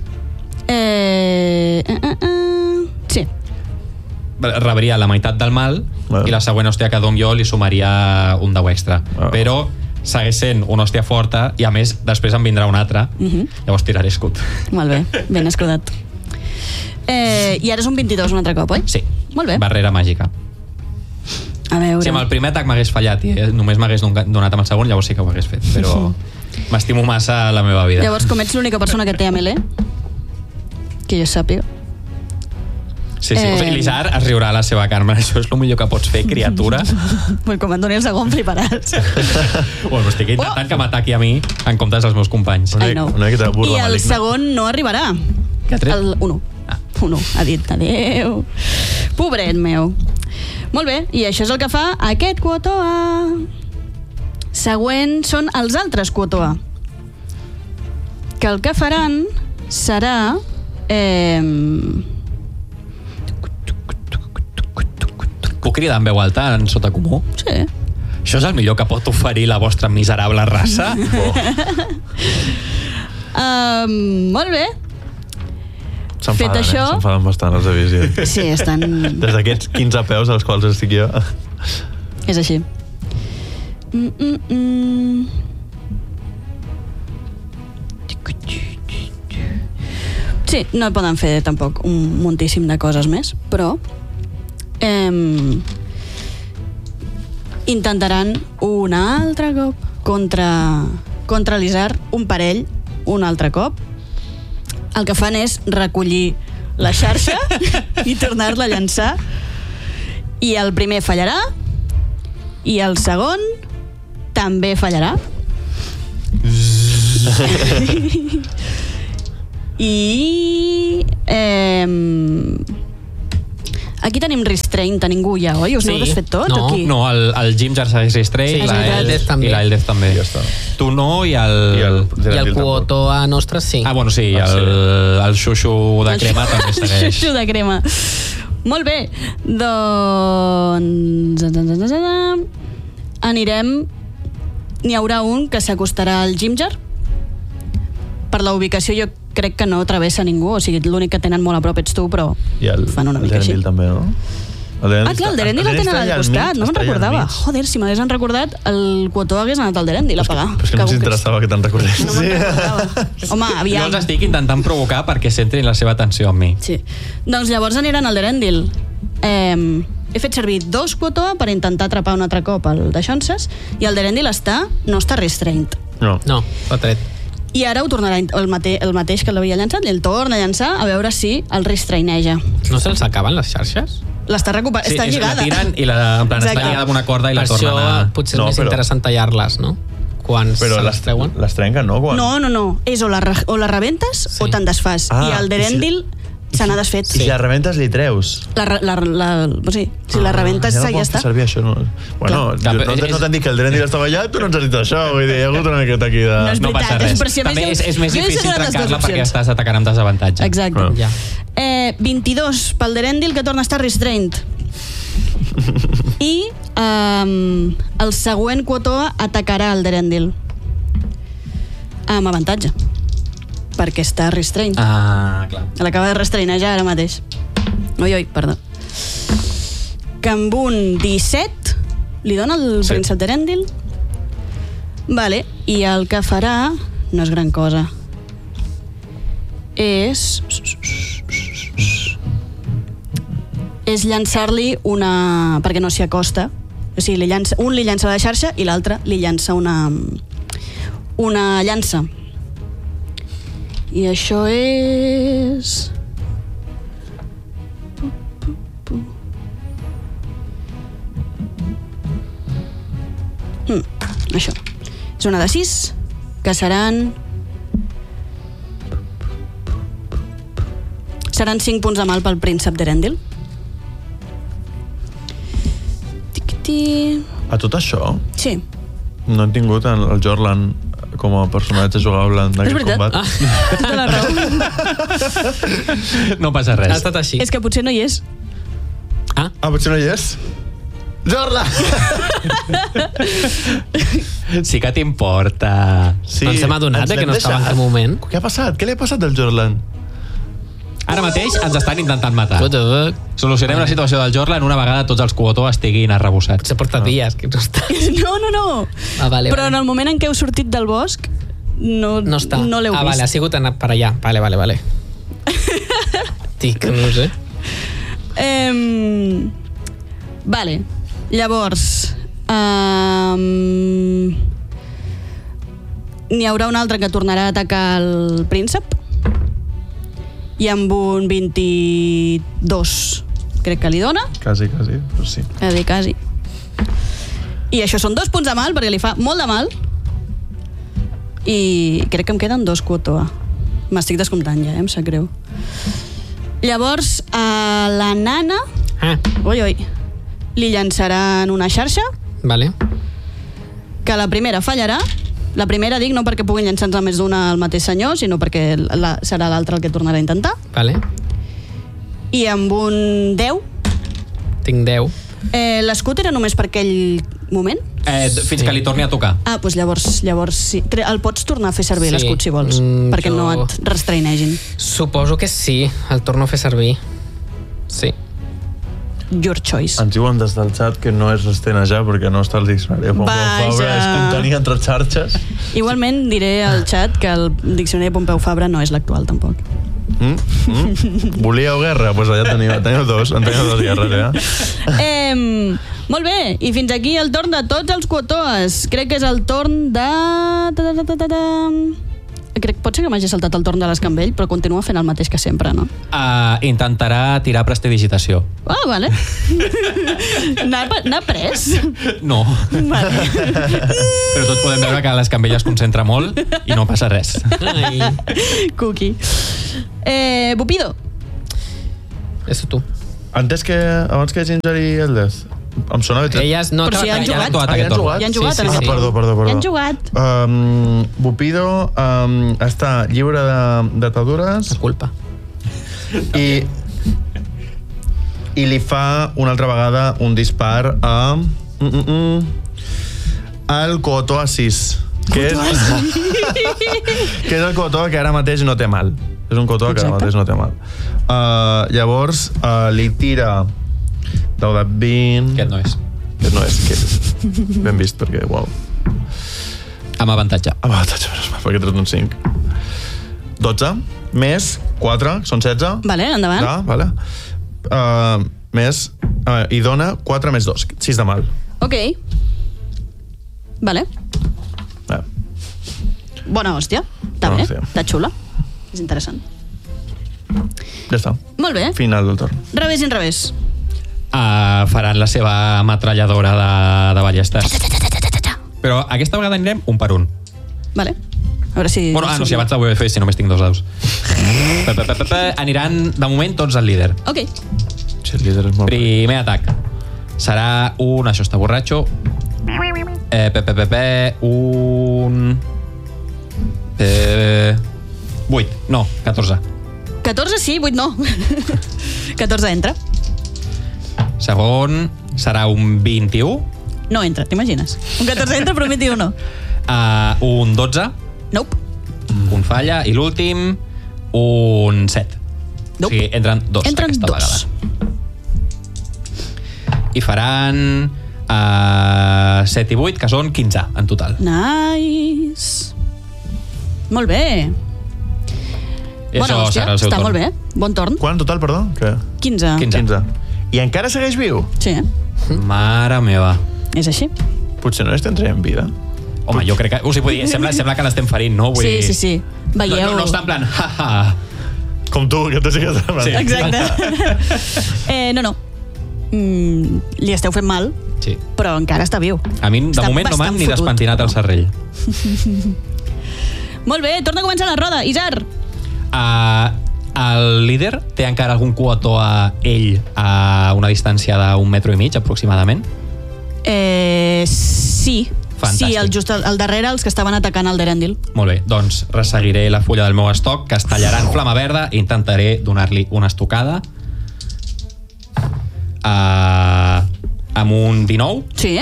A: Sí.
C: Rebria la meitat del mal i la següent hòstia que dono jo li sumaria un 10 extra. Però segueix sent una hòstia forta i a més després en vindrà una altra. Llavors tiraré escut.
A: Molt bé, ben escudat. I ara és un 22 un altre cop, oi?
C: Sí.
A: Molt bé.
C: Barrera màgica.
A: A veure...
C: Si amb el primer atac m'hagués fallat i només m'hagués donat amb el segon, llavors sí que ho hagués fet, però m'estimo massa la meva vida.
A: Llavors, com ets l'única persona que té melee, que jo sàpiga...
C: Sí. O sigui, l'Isar es riurà a la seva Carme. Això és el millor que pots fer, criatura.
A: Pues com em doni el segon, fliparàs.
C: Bueno, estic intentant que m'ataqui a mi en comptes dels meus companys.
A: I el segon no arribarà.
C: Què ha tret?
A: El 1. 1. Ha dit adeu. Pobret meu. Molt bé, i això és el que fa aquest Kuo-toa. Següent són els altres Kuo-toa, que el que faran serà...
C: Puc cridar en veu alta en sota comú?
A: Sí.
C: Això és el millor que pot oferir la vostra miserable raça?
A: Molt bé.
B: S'enfaden,
A: això...
B: s'enfaden bastant els avisos.
A: Sí, estan...
B: Des d'aquests 15 peus als quals estic jo.
A: És així. Sí, no poden fer tampoc un moltíssim de coses més, però intentaran un altre cop contra l'Isar, un parell, un altre cop. El que fan és recollir la xarxa i tornar-la a llançar, i el primer fallarà i el segon també fallarà. I... aquí tenim restraint a ningú ja, oi? Us n'heu desfet tot?
C: No,
A: aquí?
C: no, el Ginger segueix restraint,
D: i la
C: Eldest també.
B: Ja està.
C: Tu no, i el
D: Kuotoa nostre sí.
C: Ah, bueno, sí, el xuxu de crema també segueix.
A: El xuxu de crema. Molt bé, doncs... anirem... N'hi haurà un que s'acostarà al Ginger. Per la ubicació jo crec que no travessa ningú, o sigui, l'únic que tenen molt a prop ets tu, però fan una mica així.
B: El també, no?
A: Clar, el Derendil el tenen al costat, no me'n recordava. Joder, si m'hagués recordat, el Kuotoa hagués anat al Derendil a pagar.
B: Però és que no ens interessava que te'n recordés.
A: No me'n recordava. Home, aviam.
C: Jo els estic intentant provocar perquè centrin la seva atenció en mi.
A: Sí. Doncs llavors aniran al Derendil. He fet servir 2 Kuotoa per intentar atrapar un altre cop el de Xonses, i el Derendil no està restraint.
C: No,
D: està tret.
A: I ara ho tornarà el mateix que l'havia llançat, i el torna a llançar a veure si el restraineja.
D: No se'ls acaben les xarxes?
A: L'està recuperant, està lligada.
C: La tiren i en plan està lligada amb una corda i la tornen a...
D: Potser és més interessant tallar-les, no? Quan se les treuen.
B: Les trenquen, no?
A: No. És o la rebentes o te'n desfàs. I el Derendil se n'ha desfet.
B: I si la rebentes li treus?
A: Si la rebentes ja està.
B: Servir això, no? Bueno, no t'han dit que el Derendil estava allà, tu no ens has dit això, vull dir, hi ha hagut una miqueta aquí de...
C: No passa res. També és més difícil trencar-la perquè estàs atacant amb desavantatge.
A: Exacte. 22 pel Derendil, que torna a estar restraint. I el següent Kuotoa atacarà el Derendil amb avantatge, perquè està restraint.
C: Clar.
A: L'acaba de restrainejar ara mateix. Oi, perdó. Que amb un 17 li dona el príncep Derendil. Vale, i el que farà no és gran cosa. És llançar-li una... perquè no s'hi acosta. O sigui, un li llança la xarxa i l'altre li llança una llança. I això és... Això. És una de 6, que seran 5 punts de mal pel príncep Derendil.
B: A tot això?
A: Sí.
B: No han tingut el Jorlan com a personatge jugable en aquest combat.
A: Tota la raó.
C: No passa res.
D: Ha estat així.
A: És que potser no hi és.
B: Potser no hi és? Jorlan!
C: Sí que t'importa.
B: Sí,
D: ens hem adonat que no estava en cap moment.
B: Què ha passat? Què li ha passat al Jorlan?
C: Ara mateix ens estan intentant matar. Solucionem la situació del Jorlan una vegada tots els Kuotoa estiguin arrebossats.
D: Potser porta dies que no està.
A: No.
D: Vale,
A: però en el moment en què heu sortit del bosc no l'heu vist.
D: Vale, ha sigut anat per allà. Vale. Tic, no sé.
A: Vale. Llavors n'hi haurà un altre que tornarà a atacar el príncep, i amb un 22 crec que li dona.
B: Quasi, però sí.
A: Quasi. I això són 2 punts de mal, perquè li fa molt de mal. I crec que em queden 2 Kuotoa. M'estic descomptant ja, em sap greu. Llavors, a la nana... li llançaran una xarxa.
D: Vale.
A: Que la primera fallarà. La primera dic no perquè puguin llançar-ne més d'una al mateix senyor, sinó perquè serà l'altre el que tornarà a intentar.
D: Vale.
A: I amb un 10...
D: Tinc 10.
A: L'escut era només per aquell moment?
C: Fins que li torni a tocar.
A: Doncs llavors sí. El pots tornar a fer servir l'escut, si vols, perquè no et restrainegin.
D: Suposo que sí, el torno a fer servir. Sí.
A: Your choice.
B: Ens diuen des del xat que no és restrenejar perquè no està al diccionari de Pompeu Fabra, és contenir entre xarxes.
A: Igualment diré al xat que el diccionari de Pompeu Fabra no és l'actual, tampoc.
B: Volíeu guerra? Doncs allà teniu dos guerres, ja.
A: Molt bé, i fins aquí el torn de tots els Kuotoas. Crec que és el torn de... pot ser que m'hagi saltat el torn de l'escambell, però continua fent el mateix que sempre, no?
C: Intentarà tirar prestidigitació.
A: Vale. N'ha pres?
C: No.
A: Vale.
C: Però tots podem veure que l'escambell es concentra molt i no passa res.
A: Cookie. Bupido.
D: És tu.
B: Antes que... Abans que Ginger i Eldez. Em sona bé.
D: Elles no...
A: Però si ja han jugat.
B: Ja han jugat? Perdó.
A: Ja han jugat.
B: Bupido està lliure d'atadures.
D: La culpa.
B: I li fa una altra vegada un dispar a... al Cotoa 6. Que és el Cotoa que ara mateix no té mal. És un Cotoa que ara mateix no té mal. Llavors li tira dau de 20... Aquest no és. Ben vist, perquè, uau.
C: Amb avantatge.
B: Perquè tret un 5. 12, més 4, són 16.
A: Vale, endavant.
B: Vale. Més... I dona 4 més 2, 6 de mal.
A: Ok. Vale. Bona hòstia. Està bé, està xula. És interessant.
B: Ja està.
A: Molt bé.
B: Final del torn.
A: Revés i enrevés.
C: Faran la seva ametralladora de ballestes. Però aquesta vegada anirem un per un.
A: Vale. A veure si...
C: Bueno, no, si abans la vull fer, si només tinc 2 daus. Aniran, de moment, tots al líder.
A: Ok.
B: Si el líder és molt...
C: Primer atac. Serà un... Això està borratxo. Un... 8. No, 14.
A: 14 sí, 8 no. 14 entra.
C: Segon serà un 21.
A: No entra, t'imagines? Un 14 entra, però un 21 no.
C: Un 12.
A: Nope.
C: Un falla. I l'últim, un 7.
A: Nope.
C: O sigui, entren 2 aquesta vegada. I faran 7 i 8, que són 15 en total.
A: Nice. Molt bé.
C: I
A: bona hòstia, està molt bé. Bon torn.
B: Quant total, perdó?
A: 15.
B: I encara segueix viu?
A: Sí.
C: Mare meva.
A: És així.
B: Potser no estem traient vida.
C: Home, jo crec que... O sigui, sembla que l'estem ferint, no? Vull dir...
A: Sí. Veieu...
C: No està en plan...
B: Com tu, que tu sí que estàs en plan...
C: Sí.
A: Exacte. No. Li esteu fent mal,
C: sí.
A: Però encara està viu.
C: A mi, de moment, no m'han ni despentinat el serrell.
A: Molt bé, torna a començar la roda. Isar.
C: El líder té encara algun coató a ell a una distància d'1,5 metres, aproximadament?
A: Sí.
C: Fantàstic.
A: Sí, just al darrere, els que estaven atacant el Derendil.
C: Molt bé, doncs resseguiré la fulla del meu estoc, que es tallarà en flama verda, i intentaré donar-li una estocada. Amb un 19.
A: Sí.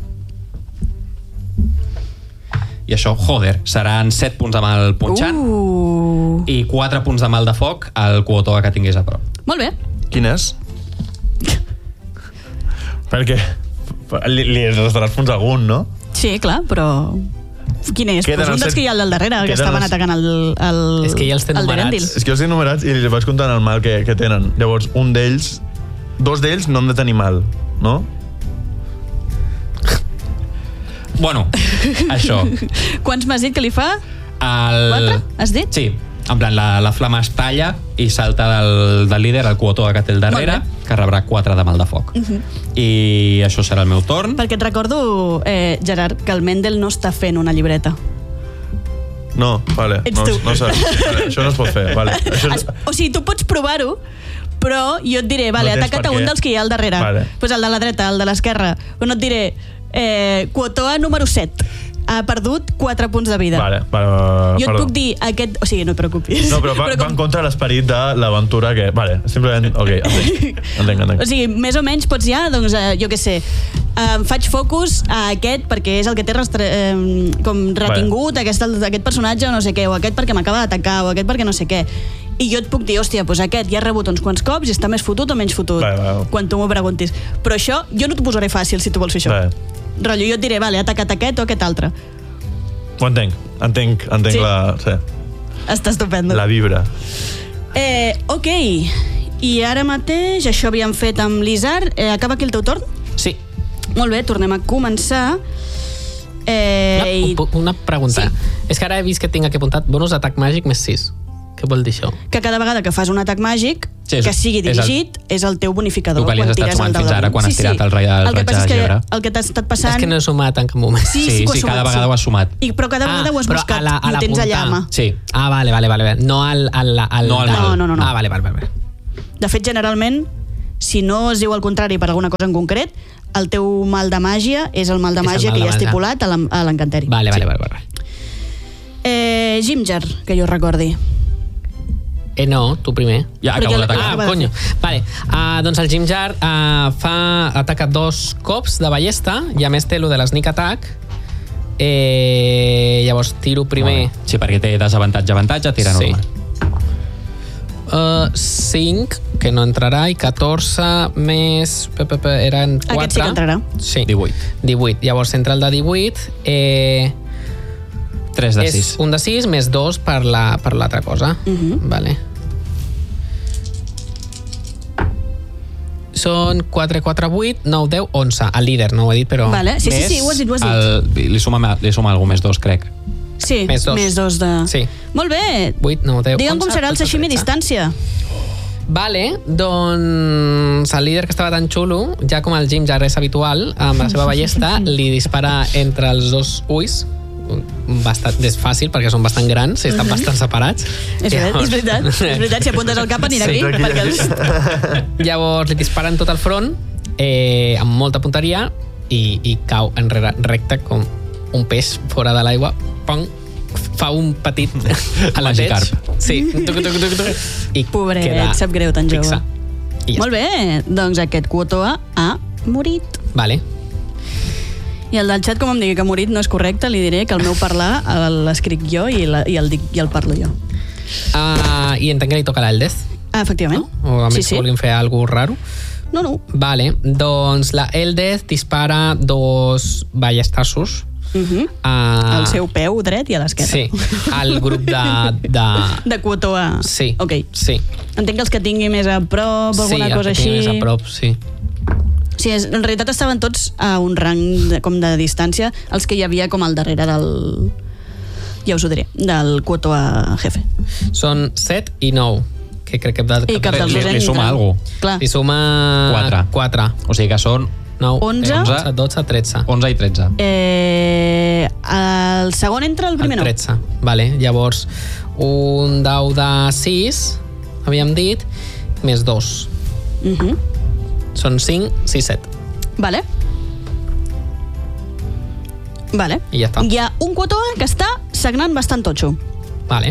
C: I això, joder, seran 7 punts de mal punxant i 4 punts de mal de foc al Kuotoa que tingués a prop.
A: Molt bé.
B: Quin és? Perquè li restaràs punts a algun, no?
A: Sí, clar, però... Quin és? Pues un dels que hi ha al darrere, que estaven atacant el
D: És que ja els tenen numerats.
B: És que els tenen numerats i li vaig comptant el mal que tenen. Llavors, un d'ells... 2 d'ells no han de tenir mal, no?
C: Bueno, això.
A: Quants m'has dit que li fa?
C: 4,
A: has dit?
C: Sí, en plan, la flama es talla i salta del líder al Kuotoa que té al darrere, que rebrà 4 de mal de foc. I això serà el meu torn.
A: Perquè et recordo, Gerard, que el Mendel no està fent una llibreta.
B: No, vale.
A: Ets tu.
B: No sé. Vale, això no es pot fer. Vale.
A: O sigui, tu pots provar-ho, però jo et diré, vale, ataca't a un dels que hi ha al darrere.
B: Vale.
A: Pues el de la dreta, el de l'esquerra. O no et diré, Kuotoa número 7 ha perdut 4 punts de vida.
B: Vale,
A: jo et puc dir aquest... O sigui, no et preocupis.
B: No, però va en contra l'esperit de l'aventura que... Vale, simplement... Ok, entenc.
A: O sigui, més o menys pots ja, doncs, jo què sé, faig focus a aquest perquè és el que té com retingut aquest personatge o no sé què, o aquest perquè m'acaba d'atacar, o aquest perquè no sé què. I jo et puc dir, hòstia, doncs aquest ja ha rebut uns quants cops i està més fotut o menys fotut, quan tu m'ho preguntis. Però això, jo no t'ho posaré fàcil si tu vols fer això. Rotllo, jo et diré, vale, ataca't aquest o aquest altre.
B: Ho entenc sí. Sí.
A: Està estupendo.
B: La vibra.
A: Ok, i ara mateix, això havíem fet amb l'Isar. Acaba aquí el teu torn?
C: Sí.
A: Molt bé, tornem a començar.
D: Una pregunta. És que ara he vist que tinc aquí apuntat bonus d'atac màgic més 6. Què vol dir això?
A: Que cada vegada que fas un atac màgic que sigui dirigit és el teu bonificador.
C: Tu que li has estat sumant fins ara quan has tirat el raig de gebre.
A: El que t'ha estat passant...
D: És que no he sumat en cap moment.
A: Sí,
C: cada vegada ho has sumat.
A: Però cada vegada ho has buscat i ho tens allà, mà.
C: Sí.
D: Vale. No al...
A: No.
D: Vale.
A: De fet, generalment, si no es diu el contrari per alguna cosa en concret, el teu mal de màgia és el mal de màgia que hi ha estipulat a l'encanteri.
D: Vale.
A: Gimjar, que jo recordi.
D: No, tu primer.
C: Ja acabo d'atacar.
D: Conyo. Vale. Doncs el Gimjar ataca 2 cops de ballesta i a més té lo de l'sneak attack. Llavors tiro primer...
C: Sí, perquè té desavantatge, tira normal.
D: 5, que no entrarà, i 14 més... Eren 4.
A: Aquest sí que entrarà.
D: Sí.
C: 18.
D: Llavors entra el de 18.
C: 3 de 6.
D: És un de 6 més 2 per l'altra cosa. Vale. Són 4, 8, 9, 10, 11. El líder, no ho he dit, però...
A: Vale. Sí, ho has dit.
C: Li suma algú més 2, crec.
A: Sí, més 2 de...
D: Sí.
A: Molt bé.
D: 8, 9, 10,
A: Digue'm com serà el sashimi a distància.
D: Vale, doncs el líder que estava tan xulo, ja com el Gimjar és habitual, amb la seva ballesta li dispara entre els 2 ulls. És fàcil perquè són bastant grans i estan bastant separats.
A: És veritat, si apuntes al cap anirà aquí.
D: Llavors li disparen tot el front amb molta punteria i cau enrere recte com un peix fora de l'aigua. Fa un petit
C: Magikarp.
D: Sí.
A: Pobret, sap greu tan jove. Molt bé, doncs aquest Kuo-toa ha morit.
D: Vale.
A: I el del xat, com em digui que ha morit, no és correcte, li diré que el meu parlar l'escric jo i el parlo jo.
D: I entenc que li toca l'Eldez.
A: Efectivament.
D: O a més si volguin fer alguna raro.
A: No.
D: Vale, doncs la Eldez dispara 2 ballestassos.
A: Al seu peu dret i a l'esquerra.
D: Sí, al grup
A: de Kuo-toa.
D: Sí.
A: Ok.
D: Sí.
A: Entenc que els que tingui més a prop, alguna cosa així.
D: Sí, els que tingui més a prop, sí.
A: Sí, en realitat estaven tots a un rang com de distància, els que hi havia com al darrere del... Ja us ho diré, del Kuo-toa jefe.
D: Són 7 i 9, que crec que...
A: I cap dels dos
C: li suma alguna cosa.
D: Li suma 4.
C: O sigui que són
D: 9,
A: 11,
D: 12, 13.
C: 11 i 13.
A: El segon entra, el primer no.
D: 13, vale. Llavors, un dau de 6, havíem dit, més 2. Són 5, 6, 7.
A: Vale.
D: I ja està.
A: Hi ha un Kuo-toa que està sagnant bastant totxo.
D: Vale.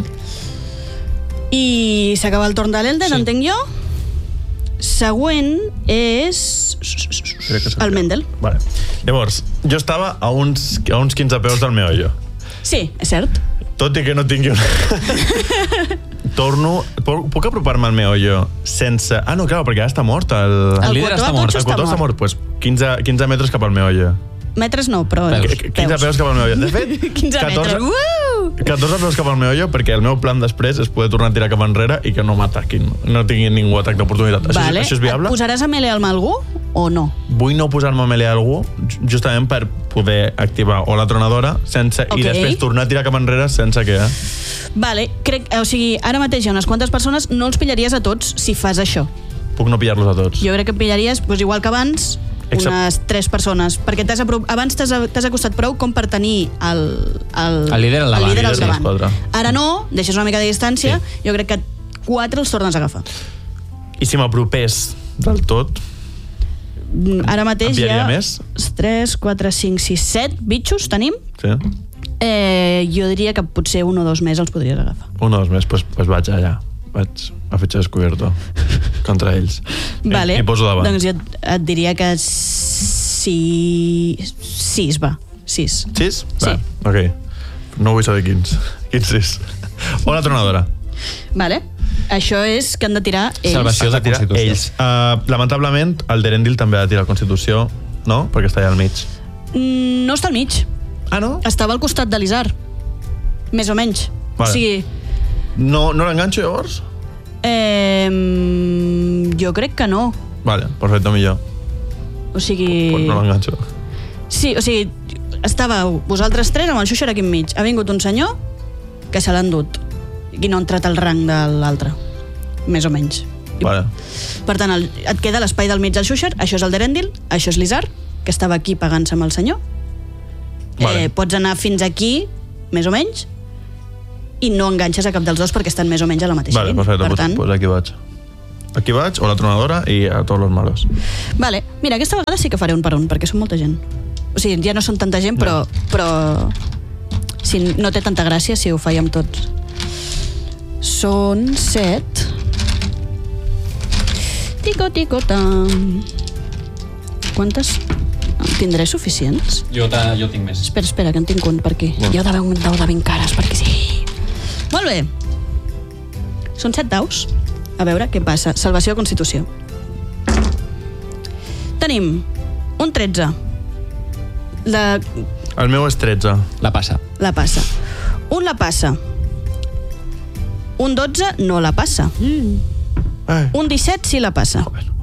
A: I s'acaba el torn de l'Elden, entenc jo. Següent és... el Mendel.
B: Vale. Llavors, jo estava a uns 15 peus del meollo.
A: Sí, és cert.
B: Tot i que no tingui una... Torno... Puc apropar-me al meollo sense... Ah, no, clar, perquè ja està mort.
C: El líder està mort.
B: El Kuo-toa està mort. Pues 15 metres cap al meollo.
A: Metres no, però...
B: 15 peus cap al meollo. De fet,
A: 15 metres.
B: 14 peus cap al meollo, perquè el meu plan després és poder tornar a tirar cap enrere i que no m'ataquin. No tinguin ningú atac d'oportunitat.
A: Vale.
B: Això és viable?
A: Et posaràs a melee amb algú o no?
B: Vull no posar-me a melee a algú justament per poder activar o la tronadora sense, i després tornar a tirar cap enrere sense que...
A: Vale, o sigui, ara mateix hi ha unes quantes persones, no els pillaries a tots si fas això.
B: Puc no pillar-los a tots.
A: Jo crec que pillaries, doncs, igual que abans, unes 3 persones, perquè abans t'has acostat prou com per tenir el
C: líder al
A: davant. Ara no, deixes una mica de distància, jo crec que 4 els tornes a agafar.
B: I si m'apropés del tot?
A: Ara mateix hi ha
B: més?
A: 3, 4, 5, 6, 7 bitxos, tenim?
B: Sí.
A: Jo diria que potser 1 o 2 més els podries agafar.
B: 1 o 2 més, doncs vaig allà. Vaig a fetge descobierto contra ells.
A: Vale.
B: I poso davant.
A: Doncs jo et diria que 6, va. 6.
B: 6?
A: Sí.
B: Ok. No vull saber quins. Quins 6. O la tronadora.
A: Vale. Això és que han de tirar ells.
C: Salvació de Constitució.
B: Ells. Lamentablement, el Derendil també ha de tirar Constitució, no? Perquè està allà al mig.
A: No està al mig.
B: Ah, no?
A: Estava al costat de l'Isar. Més o menys.
B: Vale.
A: O sigui...
B: No l'enganxo, llavors?
A: Jo crec que no.
B: Vale, perfecte, millor.
A: O sigui...
B: Pues no l'enganxo.
A: Sí, o sigui, estàveu vosaltres tres amb el Xuxer aquí enmig. Ha vingut un senyor que se l'ha endut i no ha entrat al rang de l'altre, més o menys.
B: Vale.
A: Per tant, et queda l'espai del mig del Xuxer, això és el d'Erendil, això és l'Isar, que estava aquí pagant-se amb el senyor.
B: Vale.
A: Pots anar fins aquí, més o menys, i no enganxes a cap dels dos perquè estan més o menys a la mateixa
B: Vale,
A: línia.
B: perfecte,
A: Per tant...
B: pues aquí vaig. Aquí vaig, o la tronadora i a tots els malos.
A: Vale, mira, aquesta vegada sí que faré un per un, perquè són molta gent. O sigui, ja no són tanta gent, però sí, no té tanta gràcia si ho fèiem tots. Són 7. Tico-tico-tam. Quantes? En tindré suficients?
C: Jo tinc més.
A: Espera, que en tinc un per aquí.
B: Bueno.
A: Jo d'haver un dau de 20 cares, perquè sí. Molt bé. Són 7 daus. A veure què passa. Salvació o Constitució. Tenim un 13.
B: El meu és 13.
C: La passa.
A: La passa. Un la passa. Un 12 no la passa. Un 17 sí la passa.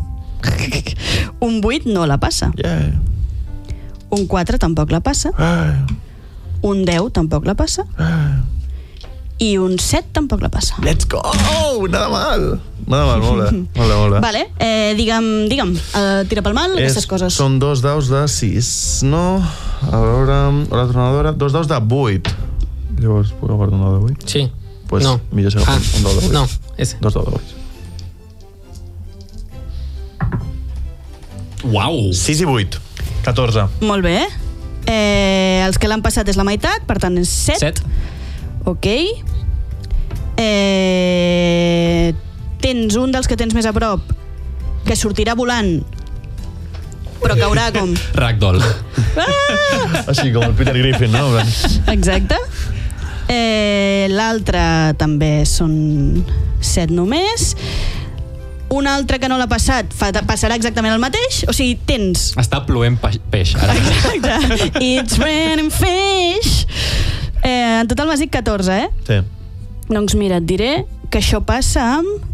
A: Un 8 no la passa.
B: Yeah.
A: Un 4 tampoc la passa. Un 10 tampoc la passa. I un 7 tampoc la passa.
B: Let's go! Nada mal, molt bé.
A: Vale, digue'm, tira pel mal, aquestes coses.
B: Són 2 daus de 6, no? A veure, la tronadora, 2 daus de 8. Llavors, puc agafar un dau de 8?
D: Sí.
B: Pues
D: no.
B: Millor serà un dau de 8.
D: No, ese.
B: 2 daus de 8.
C: Uau!
B: 6 i 8. 14.
A: Molt bé. Els que l'han passat és la meitat, per tant és 7.
C: 7.
A: Ok. Tens un dels que tens més a prop que sortirà volant però caurà com...
C: Ragdoll.
B: Així com el Peter Griffin, no?
A: Exacte. L'altre també són 7 només. Un altre que no l'ha passat passarà exactament el mateix. O sigui, tens...
C: Està plovent peix. Ara.
A: Exacte. It's raining fish. En total m'has dit 14, eh?
B: Sí.
A: Doncs mira, et diré que això passa amb...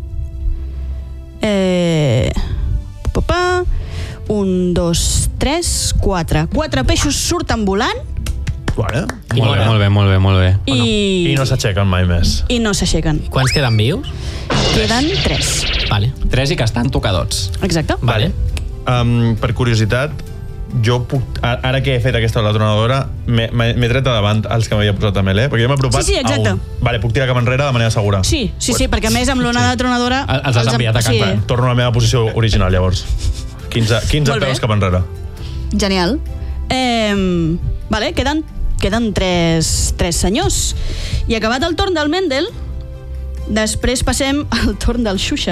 A: 1, 2, 3, 4. 4 peixos surten volant.
B: Vale.
C: Molt bé.
B: I no s'aixequen mai més.
A: I no s'aixequen.
D: Quants queden vius?
A: Queden 3.
D: Vale.
C: 3 i que estan tocadots.
A: Exacte.
D: Vale.
B: Per curiositat, jo puc... Ara que he fet aquesta la tronadora, m'he tret de davant els que m'havia posat a melee, perquè jo m'he apropat
A: Sí, exacte.
B: a un. Vale, puc tirar cap enrere de manera segura.
A: Sí, perquè a més amb l'onada tronadora...
C: Els has enviat a camp.
A: Sí.
B: Torno a la meva posició original, llavors. 15 peus cap enrere.
A: Genial. Vale, queden 3 senyors. I acabat el torn del Mendel, després passem al torn del Xuxer,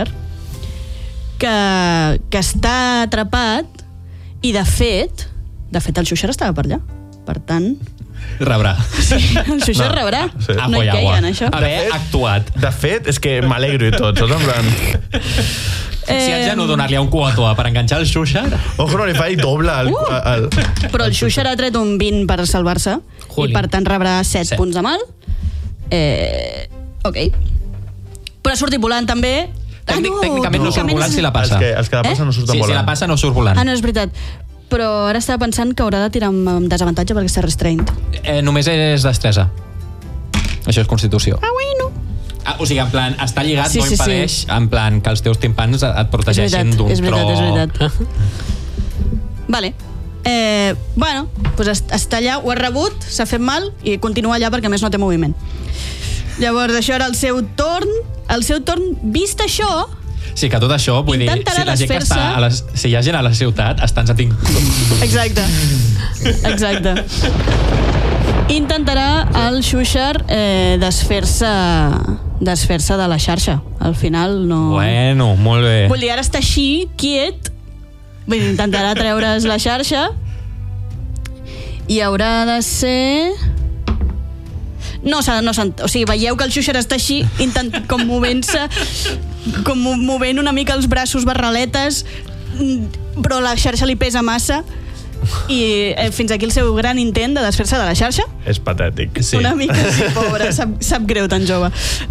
A: que està atrapat i de fet el Xuxer estava per allà. Per tant...
C: Rebrà.
A: Sí, el Xuxer rebrà.
B: Sí.
A: No hi caigui en això.
C: Haver actuat.
B: De fet, és que m'alegro i tot. Saps? En plan...
C: Si haig de no donar-li a un coatoa per enganxar el Xuxer...
B: Ojo, no li faig doble al...
A: Però el Xuxer ha tret un 20 per salvar-se i per tant rebrà 7 punts de mal. Ok. Però ha sortit volant també.
C: Tècnicament no surt volant si la passa.
B: Els que la passen no surten volant.
C: Si la passa no surt volant.
A: No, és veritat. Però ara estava pensant que haurà de tirar amb desavantatge perquè està restrained.
C: Només és destresa. Això és Constitució.
A: Bueno.
C: O sigui, en plan, està lligat,
A: Sí,
C: no impedeix,
A: sí.
C: en plan, que els teus timpans et protegeixin d'un tro...
A: És veritat. Vale. Bueno, doncs està allà, ho ha rebut, s'ha fet mal i continua allà perquè a més no té moviment. Llavors, això era el seu torn. El seu torn, vist això...
C: Sí, que tot això, vull dir, si la gent que està si hi ha gent a la ciutat, estan sentint...
A: Exacte. Intentarà el Xuxer desfer-se de la xarxa. Al final no...
C: Bueno, molt bé.
A: Vull dir, ara està així, quiet. Vull dir, intentarà treure's la xarxa i haurà de ser... No, o sigui, veieu que el Xuxer està així, com movent-se, com movent una mica els braços barraletes, però la xarxa li pesa massa i fins aquí el seu gran intent de desfer-se de la xarxa.
B: És patètic.
C: Sí.
A: Una mica, sí, pobre, sap greu tan jove.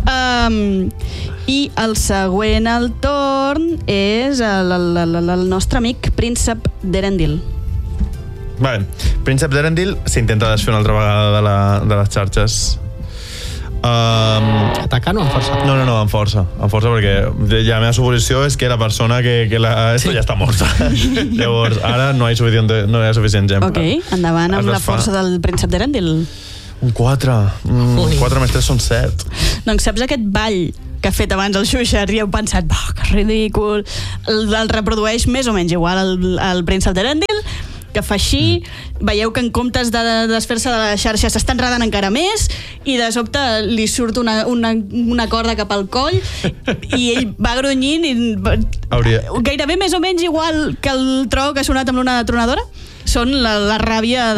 A: I el següent al torn és el nostre amic príncep d'Erendil.
B: Vale. Príncep d'Erendil s'intenta desfer una altra vegada de les xarxes.
D: Atacant o amb força?
B: No, amb força. Amb força, perquè la meva suposició és que la persona esto ja està morta. Llavors, ara no hi ha suficient gent.
A: Ok, endavant amb la força del príncep d'Erendil.
B: Un 4. 4 més 3 són 7.
A: Doncs saps aquest ball que ha fet abans el Xuxer i heu pensat, que ridícul, el reprodueix més o menys igual el príncep d'Erendil, que fa així, veieu que en comptes de desfer-se de la xarxa s'està enredant encara més i de sobte li surt una corda cap al coll i ell va grunyint i gairebé més o menys igual que el tro que ha sonat amb l'ona tronadora. Són la ràbia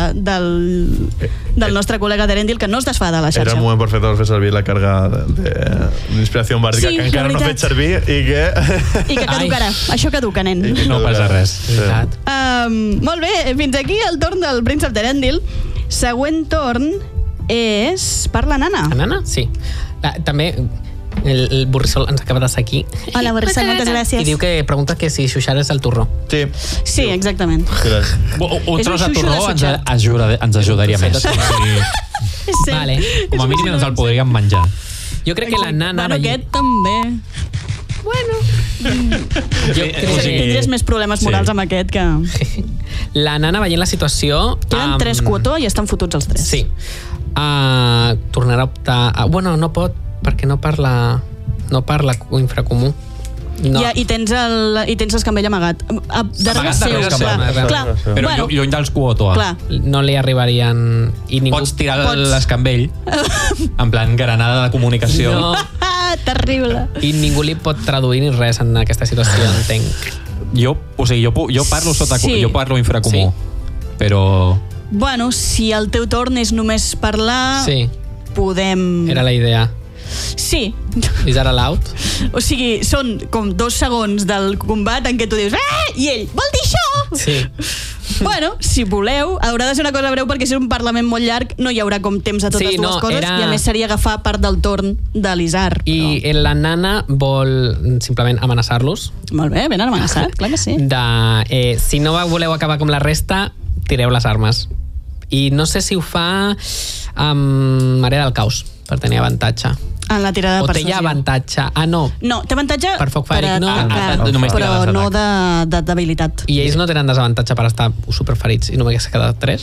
A: del nostre col·lega d'Erendil, que no es desfà de la xarxa.
B: Era un moment perfecte per fer servir la càrrega d'inspiració bàrdica, que encara no ha fet servir i que
A: caducarà. Això caduca, nen.
C: No passa res.
A: Molt bé, fins aquí el torn del príncep d'Erendil. Següent torn és per la nana.
D: La nana? Sí. També el Borrissol ens acaba de seguir.
A: Hola, Borrissol, moltes gràcies.
D: I diu que pregunta que si Xuxar és el torró.
A: Sí, exactament.
C: Un tros de torró ens ajudaria més.
D: Vale.
C: Com a mínim ens el podríem menjar.
D: Jo crec que la nana...
A: Bueno, aquest també. Bueno... Tindries més problemes morals amb aquest que...
D: La nana veient la situació...
A: Queden 3 quotó i estan fotuts els 3.
D: Sí. Tornarà a optar... Bueno, no pot, perquè no parla infracomú. No.
A: I tens l'escambell amagat. Darrere seu, clar.
C: Però lluny dels Quoto.
D: No li arribarien...
C: Pots tirar l'escambell en plan granada de comunicació.
D: No.
A: Terrible.
D: I ningú li pot traduir ni res en aquesta situació, entenc.
C: Jo parlo jo parlo infracomú. Però...
A: Bueno, si el teu torn és només parlar, podem...
D: Era la idea.
A: Sí.
D: Is that allowed?
A: O sigui, són com 2 segons del combat en què tu dius i ell, vol dir això?
D: Sí.
A: Bueno, si voleu, haurà de ser una cosa breu perquè si és un parlament molt llarg no hi haurà com temps a totes dues coses i a més seria agafar part del torn de l'Isar.
D: I la nana vol simplement amenaçar-los.
A: Molt bé, ben amenaçat, clar que sí.
D: Si no voleu acabar com la resta, tireu les armes. I no sé si ho fa amb Marea del Caos, per tenir avantatge.
A: En la tirada de persuasió.
D: O té ja avantatge? No.
A: No, té avantatge
D: per foc fàric,
A: però no d'habilitat.
D: I ells no tenen desavantatge per estar superferits i no m'hagués quedat 3?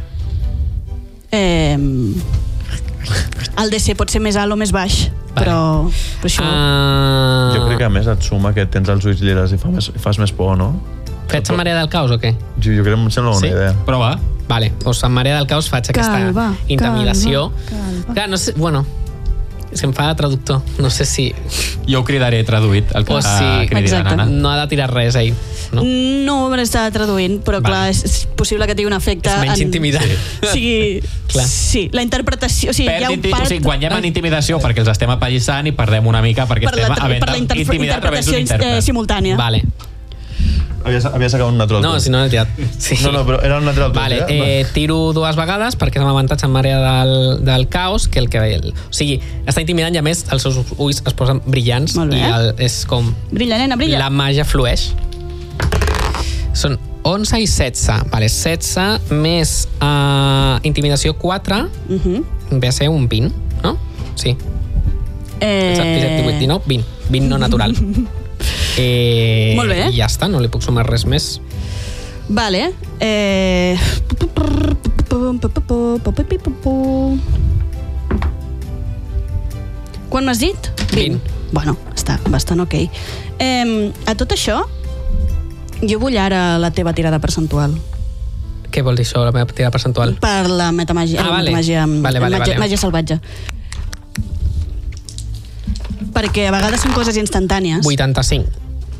A: El DC pot ser més alt o més baix, però això...
B: Jo crec que a més et suma que tens els ulls llires i fas més por, no?
D: Fets en Marea del Caos o què?
B: Jo crec que em sembla una idea.
C: Prova.
D: Vale, doncs en Marea del Caos faig aquesta intimidació. Clar, no sé, bueno, és que em fa de traductor, no sé si...
C: Jo ho cridaré traduït, el que cridi la nana.
D: No ha de tirar res, ell.
A: No m'està traduint, però clar, és possible que tingui un efecte...
D: És menys intimidant.
A: Sí, la interpretació...
C: Guanyem en intimidació perquè els estem apallissant i perdem una mica perquè estem havent d'intimidar a través d'un intèrpret.
A: Simultània.
D: Vale.
B: Havia sacat un natural.
D: No, si no l'he tirat.
B: No, però era un natural.
D: Vale, tiro 2 vegades perquè és amb avantatge en Marea del Caos que o sigui, està intimidant i a més els seus ulls es posen brillants i és com...
A: Brilla, nena, brilla.
D: La màgia flueix. Són 11 i 16. Vale, 16 més intimidació 4 ve a ser un 20, no? Sí. 17, 18, 19, 20. 20 no natural.
A: Molt bé.
D: I ja està, no li puc sumar res més.
A: Vale. Quan m'has dit?
D: 20.
A: Bueno, està bastant ok. A tot això, jo vull ara la teva tirada percentual.
D: Què vol dir això, la meva tirada percentual?
A: Per la metamàgia. Màgia salvatge. Perquè a vegades són coses instantànies.
D: 85.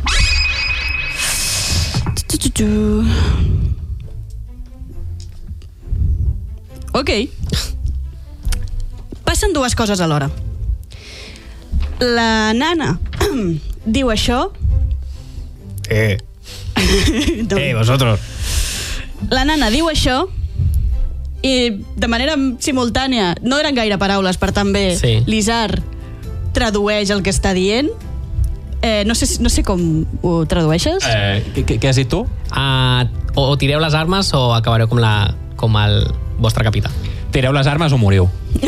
A: Ok. Passen 2 coses alhora. La nana diu això.
C: Vosotros.
A: La nana diu això i de manera simultània, no eren gaire paraules, per tant bé, l'Isar tradueix el que està dient, no sé com ho tradueixes.
C: Què has dit tu?
D: O tireu les armes o acabareu com el vostre capità.
C: Tireu les armes o moriu.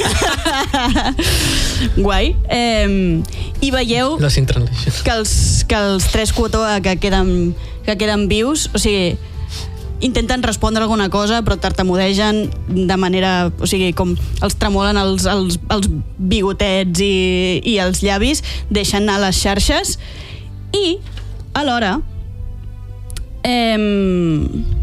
A: Guai. I veieu que els 3 Kuo-toa que queden vius, o sigui, intenten respondre alguna cosa però tartamudegen de manera, o sigui, com els tremolen els bigotets i els llavis, deixen anar les xarxes i alhora